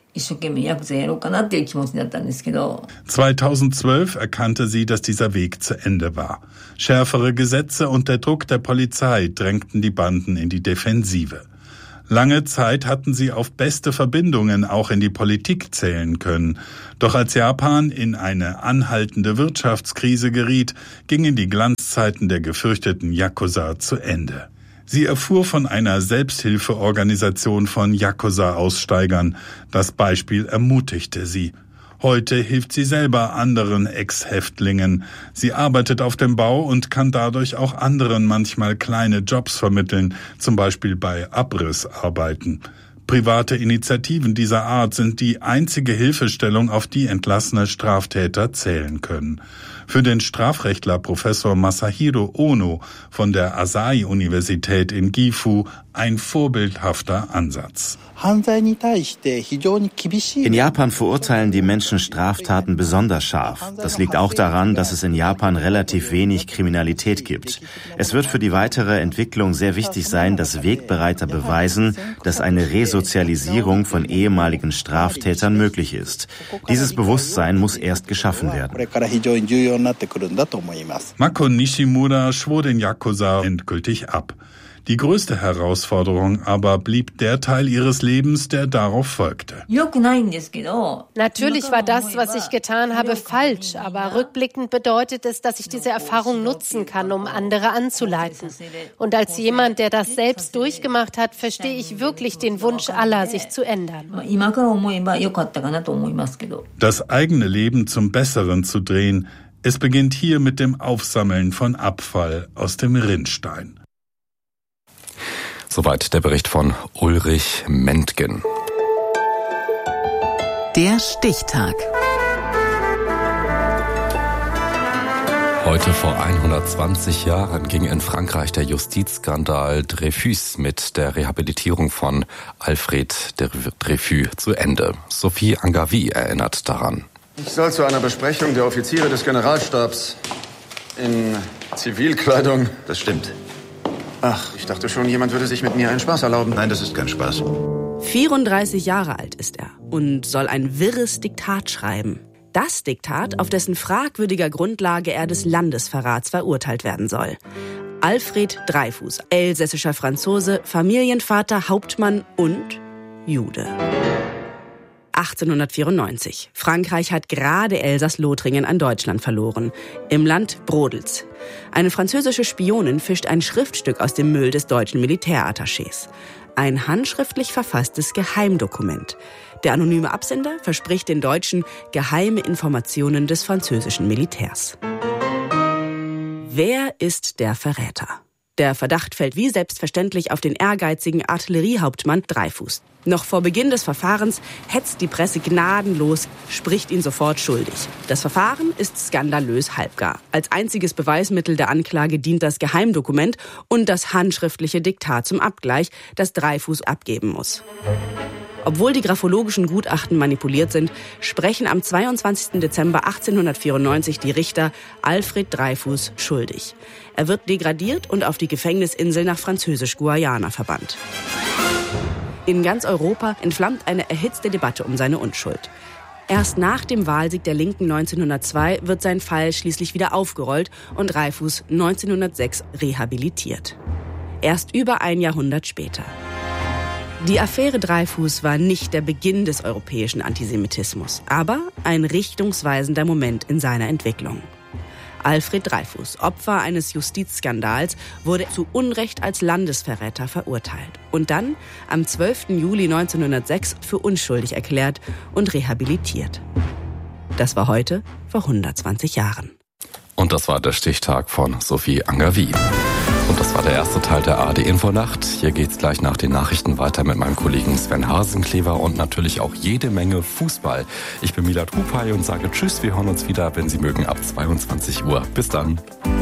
Speaker 6: 2012 erkannte sie, dass dieser Weg zu Ende war. Schärfere Gesetze und der Druck der Polizei drängten die Banden in die Defensive. Lange Zeit hatten sie auf beste Verbindungen auch in die Politik zählen können. Doch als Japan in eine anhaltende Wirtschaftskrise geriet, gingen die Glanzzeiten der gefürchteten Yakuza zu Ende. Sie erfuhr von einer Selbsthilfeorganisation von Yakuza-Aussteigern. Das Beispiel ermutigte sie. Heute hilft sie selber anderen Ex-Häftlingen. Sie arbeitet auf dem Bau und kann dadurch auch anderen manchmal kleine Jobs vermitteln, zum Beispiel bei Abrissarbeiten. Private Initiativen dieser Art sind die einzige Hilfestellung, auf die entlassene Straftäter zählen können. Für den Strafrechtler Professor Masahiro Ono von der Asahi-Universität in Gifu ein vorbildhafter Ansatz.
Speaker 8: In Japan verurteilen die Menschen Straftaten besonders scharf. Das liegt auch daran, dass es in Japan relativ wenig Kriminalität gibt. Es wird für die weitere Entwicklung sehr wichtig sein, dass Wegbereiter beweisen, dass eine Resozialisierung von ehemaligen Straftätern möglich ist. Dieses Bewusstsein muss erst geschaffen werden.
Speaker 6: Mako Nishimura schwor den Yakuza endgültig ab. Die größte Herausforderung aber blieb der Teil ihres Lebens, der darauf folgte.
Speaker 7: Natürlich war das, was ich getan habe, falsch, aber rückblickend bedeutet es, dass ich diese Erfahrung nutzen kann, um andere anzuleiten. Und als jemand, der das selbst durchgemacht hat, verstehe ich wirklich den Wunsch aller, sich zu ändern.
Speaker 6: Das eigene Leben zum Besseren zu drehen, es beginnt hier mit dem Aufsammeln von Abfall aus dem Rinnstein.
Speaker 5: Soweit der Bericht von Ulrich Mentgen.
Speaker 3: Der Stichtag.
Speaker 5: Heute vor 120 Jahren ging in Frankreich der Justizskandal Dreyfus mit der Rehabilitierung von Alfred Dreyfus zu Ende. Sophie Angavi erinnert daran.
Speaker 9: Ich soll zu einer Besprechung der Offiziere des Generalstabs in Zivilkleidung.
Speaker 8: Das stimmt.
Speaker 9: Ach, ich dachte schon, jemand würde sich mit mir einen Spaß erlauben.
Speaker 8: Nein, das ist kein Spaß.
Speaker 10: 34 Jahre alt ist er und soll ein wirres Diktat schreiben. Das Diktat, auf dessen fragwürdiger Grundlage er des Landesverrats verurteilt werden soll. Alfred Dreyfus, elsässischer Franzose, Familienvater, Hauptmann und Jude. 1894. Frankreich hat gerade Elsass-Lothringen an Deutschland verloren. Im Land brodelt's. Eine französische Spionin fischt ein Schriftstück aus dem Müll des deutschen Militärattachés. Ein handschriftlich verfasstes Geheimdokument. Der anonyme Absender verspricht den Deutschen geheime Informationen des französischen Militärs. Wer ist der Verräter? Der Verdacht fällt wie selbstverständlich auf den ehrgeizigen Artilleriehauptmann Dreyfus. Noch vor Beginn des Verfahrens hetzt die Presse gnadenlos, spricht ihn sofort schuldig. Das Verfahren ist skandalös halbgar. Als einziges Beweismittel der Anklage dient das Geheimdokument und das handschriftliche Diktat zum Abgleich, das Dreyfus abgeben muss. Obwohl die graphologischen Gutachten manipuliert sind, sprechen am 22. Dezember 1894 die Richter Alfred Dreyfus schuldig. Er wird degradiert und auf die Gefängnisinsel nach Französisch-Guayana verbannt. In ganz Europa entflammt eine erhitzte Debatte um seine Unschuld. Erst nach dem Wahlsieg der Linken 1902 wird sein Fall schließlich wieder aufgerollt und Dreyfus 1906 rehabilitiert. Erst über ein Jahrhundert später. Die Affäre Dreyfus war nicht der Beginn des europäischen Antisemitismus, aber ein richtungsweisender Moment in seiner Entwicklung. Alfred Dreyfus, Opfer eines Justizskandals, wurde zu Unrecht als Landesverräter verurteilt und dann am 12. Juli 1906 für unschuldig erklärt und rehabilitiert. Das war heute vor 120 Jahren.
Speaker 5: Und das war der Stichtag von Sophie Angavi. Und das war der erste Teil der ARD Infonacht. Hier geht's gleich nach den Nachrichten weiter mit meinem Kollegen Sven Hasenklever und natürlich auch jede Menge Fußball. Ich bin Milad Kupay und sage Tschüss. Wir hören uns wieder, wenn Sie mögen, ab 22 Uhr. Bis dann.